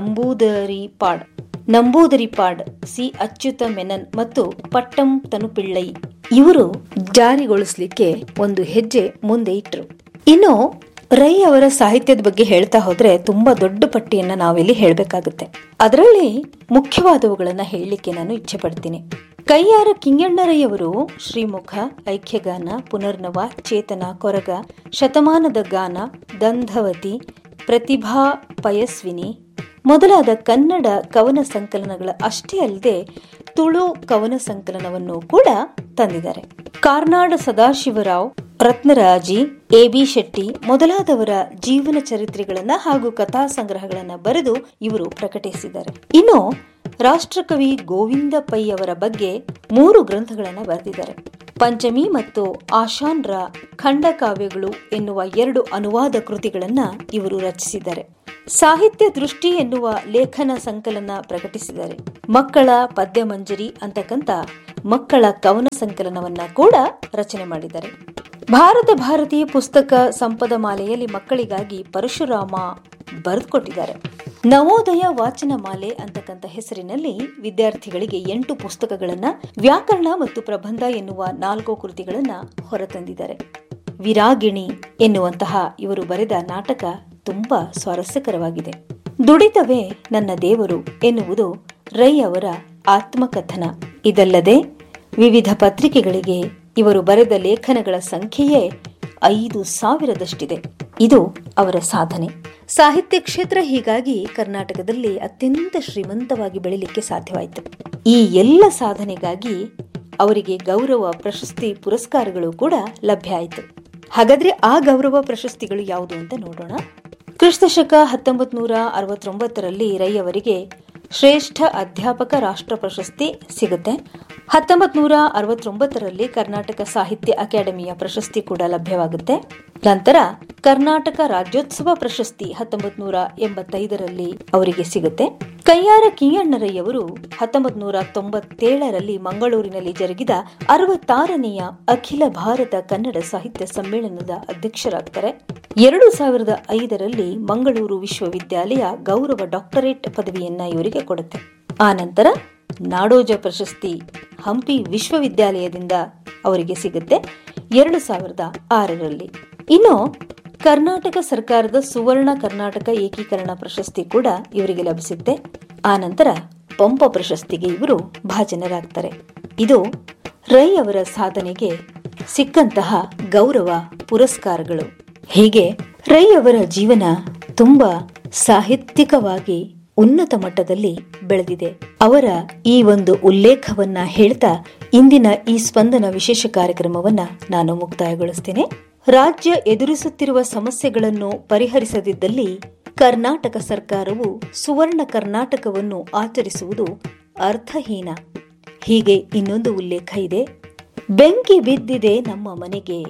ನಂಬೂದರಿಪಾಡ್ ನಂಬೂದರಿಪಾಡ್ ಸಿ ಅಚ್ಯುತ ಮೆನನ್ ಮತ್ತು ಪಟ್ಟಂ ತನುಪಿಳ್ಳೈ ಇವರು ಜಾರಿಗೊಳಿಸಲಿಕ್ಕೆ ಒಂದು ಹೆಜ್ಜೆ ಮುಂದೆ ಇಟ್ರು. ಇನ್ನು ರೈ ಅವರ ಸಾಹಿತ್ಯದ ಬಗ್ಗೆ ಹೇಳ್ತಾ ಹೋದ್ರೆ ತುಂಬಾ ದೊಡ್ಡ ಪಟ್ಟಿಯನ್ನ ನಾವಿಲ್ಲಿ ಹೇಳಬೇಕಾಗುತ್ತೆ. ಅದರಲ್ಲಿ ಮುಖ್ಯವಾದವುಗಳನ್ನ ಹೇಳಲಿಕ್ಕೆ ನಾನು ಇಚ್ಛೆ ಪಡ್ತೀನಿ. ಕೈಯಾರ ಕಿಂಗಣ್ಣರಯ್ಯವರು ಶ್ರೀಮುಖ, ಐಕ್ಯಗಾನ, ಪುನರ್ನವ, ಚೇತನ, ಕೊರಗ, ಶತಮಾನದ ಗಾನ, ದಂಧವತಿ, ಪ್ರತಿಭಾ ಪಯಸ್ವಿನಿ ಮೊದಲಾದ ಕನ್ನಡ ಕವನ ಸಂಕಲನಗಳ ಅಷ್ಟೇ ಅಲ್ಲದೆ ತುಳು ಕವನ ಸಂಕಲನವನ್ನು ಕೂಡ ತಂದಿದ್ದಾರೆ. ಕಾರ್ನಾಡ ಸದಾಶಿವರಾವ್, ರತ್ನರಾಜಿ, ಎ ಬಿ ಶೆಟ್ಟಿ ಮೊದಲಾದವರ ಜೀವನ ಚರಿತ್ರೆಗಳನ್ನ ಹಾಗೂ ಕಥಾ ಸಂಗ್ರಹಗಳನ್ನ ಬರೆದು ಇವರು ಪ್ರಕಟಿಸಿದ್ದಾರೆ. ಇನ್ನು ರಾಷ್ಟ್ರಕವಿ ಗೋವಿಂದ ಪೈ ಅವರ ಬಗ್ಗೆ ಮೂರು ಗ್ರಂಥಗಳನ್ನು ಬರೆದಿದ್ದಾರೆ. ಪಂಚಮಿ ಮತ್ತು ಆಶಾನ್ರ ಖಂಡಕಾವ್ಯಗಳು ಎನ್ನುವ ಎರಡು ಅನುವಾದ ಕೃತಿಗಳನ್ನ ಇವರು ರಚಿಸಿದ್ದಾರೆ. ಸಾಹಿತ್ಯ ದೃಷ್ಟಿ ಎನ್ನುವ ಲೇಖನ ಸಂಕಲನ ಪ್ರಕಟಿಸಿದ್ದಾರೆ. ಮಕ್ಕಳ ಪದ್ಯ ಮಂಜರಿ ಅಂತಕ್ಕಂಥ ಮಕ್ಕಳ ಕವನ ಸಂಕಲನವನ್ನ ಕೂಡ ರಚನೆ ಮಾಡಿದ್ದಾರೆ. ಭಾರತ ಭಾರತೀಯ ಪುಸ್ತಕ ಸಂಪದ ಮಾಲೆಯಲ್ಲಿ ಮಕ್ಕಳಿಗಾಗಿ ಪರಶುರಾಮ ಬರೆದುಕೊಟ್ಟಿದ್ದಾರೆ. ನವೋದಯ ವಾಚನ ಮಾಲೆ ಅಂತಕ್ಕಂಥ ಹೆಸರಿನಲ್ಲಿ ವಿದ್ಯಾರ್ಥಿಗಳಿಗೆ ಎಂಟು ಪುಸ್ತಕಗಳನ್ನ, ವ್ಯಾಕರಣ ಮತ್ತು ಪ್ರಬಂಧ ಎನ್ನುವ ನಾಲ್ಕು ಕೃತಿಗಳನ್ನ ಹೊರತಂದಿದ್ದಾರೆ. ವಿರಾಗಿಣಿ ಎನ್ನುವಂತಹ ಇವರು ಬರೆದ ನಾಟಕ ತುಂಬಾ ಸ್ವಾರಸ್ಯಕರವಾಗಿದೆ. ದುಡಿತವೇ ನನ್ನ ದೇವರು ಎನ್ನುವುದು ರೈ ಅವರ ಆತ್ಮಕಥನ. ಇದಲ್ಲದೆ ವಿವಿಧ ಪತ್ರಿಕೆಗಳಿಗೆ ಇವರು ಬರೆದ ಲೇಖನಗಳ ಸಂಖ್ಯೆಯೇ ಐದು ಸಾವಿರದಷ್ಟಿದೆ. ಇದು ಅವರ ಸಾಧನೆ. ಸಾಹಿತ್ಯ ಕ್ಷೇತ್ರ ಹೀಗಾಗಿ ಕರ್ನಾಟಕದಲ್ಲಿ ಅತ್ಯಂತ ಶ್ರೀಮಂತವಾಗಿ ಬೆಳಿಲಿಕ್ಕೆ ಸಾಧ್ಯವಾಯಿತು. ಈ ಎಲ್ಲ ಸಾಧನೆಗಾಗಿ ಅವರಿಗೆ ಗೌರವ ಪ್ರಶಸ್ತಿ ಪುರಸ್ಕಾರಗಳು ಕೂಡ ಲಭ್ಯ ಆಯಿತು. ಹಾಗಾದ್ರೆ ಆ ಗೌರವ ಪ್ರಶಸ್ತಿಗಳು ಯಾವುದು ಅಂತ ನೋಡೋಣ. ಕ್ರಿಸ್ತಶಕ ಹತ್ತೊಂಬತ್ ನೂರ ಅರವತ್ತೊಂಬತ್ತರಲ್ಲಿ ರೈ ಅವರಿಗೆ ಶ್ರೇಷ್ಠ ಅಧ್ಯಾಪಕ ರಾಷ್ಟ್ರ ಪ್ರಶಸ್ತಿ ಸಿಗುತ್ತೆ. ಹತ್ತೊಂಬತ್ ನೂರ ಅರವತ್ತೊಂಬತ್ತರಲ್ಲಿ ಕರ್ನಾಟಕ ಸಾಹಿತ್ಯ ಅಕಾಡೆಮಿಯ ಪ್ರಶಸ್ತಿ ಕೂಡ ಲಭ್ಯವಾಗುತ್ತೆ. ನಂತರ ಕರ್ನಾಟಕ ರಾಜ್ಯೋತ್ಸವ ಪ್ರಶಸ್ತಿ ಹತ್ತೊಂಬತ್ ನೂರ ಎಂಬತ್ತೈದರಲ್ಲಿ ಅವರಿಗೆ ಸಿಗುತ್ತೆ. ಕೈಯಾರ ಕಿಂಗಣ್ಣರಯ್ಯವರು ಹತ್ತೊಂಬತ್ ನೂರ ತೊಂಬತ್ತೇಳರಲ್ಲಿ ಮಂಗಳೂರಿನಲ್ಲಿ ಜರುಗಿದ ಅರವತ್ತಾರನೆಯ ಅಖಿಲ ಭಾರತ ಕನ್ನಡ ಸಾಹಿತ್ಯ ಸಮ್ಮೇಳನದ ಅಧ್ಯಕ್ಷರಾಗ್ತಾರೆ. ಎರಡು ಸಾವಿರದ ಐದರಲ್ಲಿ ಮಂಗಳೂರು ವಿಶ್ವವಿದ್ಯಾಲಯ ಗೌರವ ಡಾಕ್ಟರೇಟ್ ಪದವಿಯನ್ನ ಇವರಿಗೆ ಕೊಡುತ್ತೆ. ಆ ನಂತರ ನಾಡೋಜ ಪ್ರಶಸ್ತಿ ಹಂಪಿ ವಿಶ್ವವಿದ್ಯಾಲಯದಿಂದ ಅವರಿಗೆ ಸಿಗುತ್ತೆ ಎರಡು ಸಾವಿರದ ಆರರಲ್ಲಿ. ಇನ್ನು ಕರ್ನಾಟಕ ಸರ್ಕಾರದ ಸುವರ್ಣ ಕರ್ನಾಟಕ ಏಕೀಕರಣ ಪ್ರಶಸ್ತಿ ಕೂಡ ಇವರಿಗೆ ಲಭಿಸುತ್ತೆ. ಆ ನಂತರ ಪಂಪ ಪ್ರಶಸ್ತಿಗೆ ಇವರು ಭಾಜನರಾಗ್ತಾರೆ. ಇದು ರೈ ಅವರ ಸಾಧನೆಗೆ ಸಿಕ್ಕಂತಹ ಗೌರವ ಪುರಸ್ಕಾರಗಳು. ಹೀಗೆ ರೈ ಅವರ ಜೀವನ ತುಂಬಾ ಸಾಹಿತ್ಯಿಕವಾಗಿ ಉನ್ನತ ಮಟ್ಟದಲ್ಲಿ ಬೆಳೆದಿದೆ. ಅವರ ಈ ಒಂದು ಉಲ್ಲೇಖವನ್ನ ಹೇಳ್ತಾ ಇಂದಿನ ಈ ಸ್ಪಂದನ ವಿಶೇಷ ಕಾರ್ಯಕ್ರಮವನ್ನ ನಾನು ಮುಕ್ತಾಯಗೊಳಿಸ್ತೇನೆ. ರಾಜ್ಯ ಎದುರಿಸುತ್ತಿರುವ ಸಮಸ್ಯೆಗಳನ್ನು ಪರಿಹರಿಸದಿದ್ದಲ್ಲಿ ಕರ್ನಾಟಕ ಸರ್ಕಾರವು ಸುವರ್ಣ ಕರ್ನಾಟಕವನ್ನು ಆಚರಿಸುವುದು ಅರ್ಥಹೀನ. ಹೀಗೆ ಇನ್ನೊಂದು ಉಲ್ಲೇಖ ಇದೆ. ಬೆಂಕಿ ಬಿದ್ದಿದೆ ನಮ್ಮ ಮನೆಗೆ,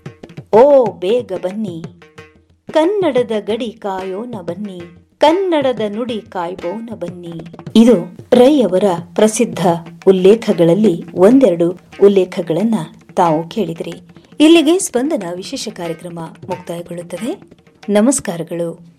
ಓ ಬೇಗ ಬನ್ನಿ, ಕನ್ನಡದ ಗಡಿ ಕಾಯೋಣ ಬನ್ನಿ, ಕನ್ನಡದ ನುಡಿ ಕಾಯ್ಬೋನ ಬನ್ನಿ. ಇದು ರೈ ಅವರ ಪ್ರಸಿದ್ಧ ಉಲ್ಲೇಖಗಳಲ್ಲಿ ಒಂದೆರಡು ಉಲ್ಲೇಖಗಳನ್ನ ತಾವು ಕೇಳಿದ್ರಿ. ಇಲ್ಲಿಗೆ ಸ್ಪಂದನ ವಿಶೇಷ ಕಾರ್ಯಕ್ರಮ ಮುಕ್ತಾಯಗೊಳ್ಳುತ್ತದೆ. ನಮಸ್ಕಾರಗಳು.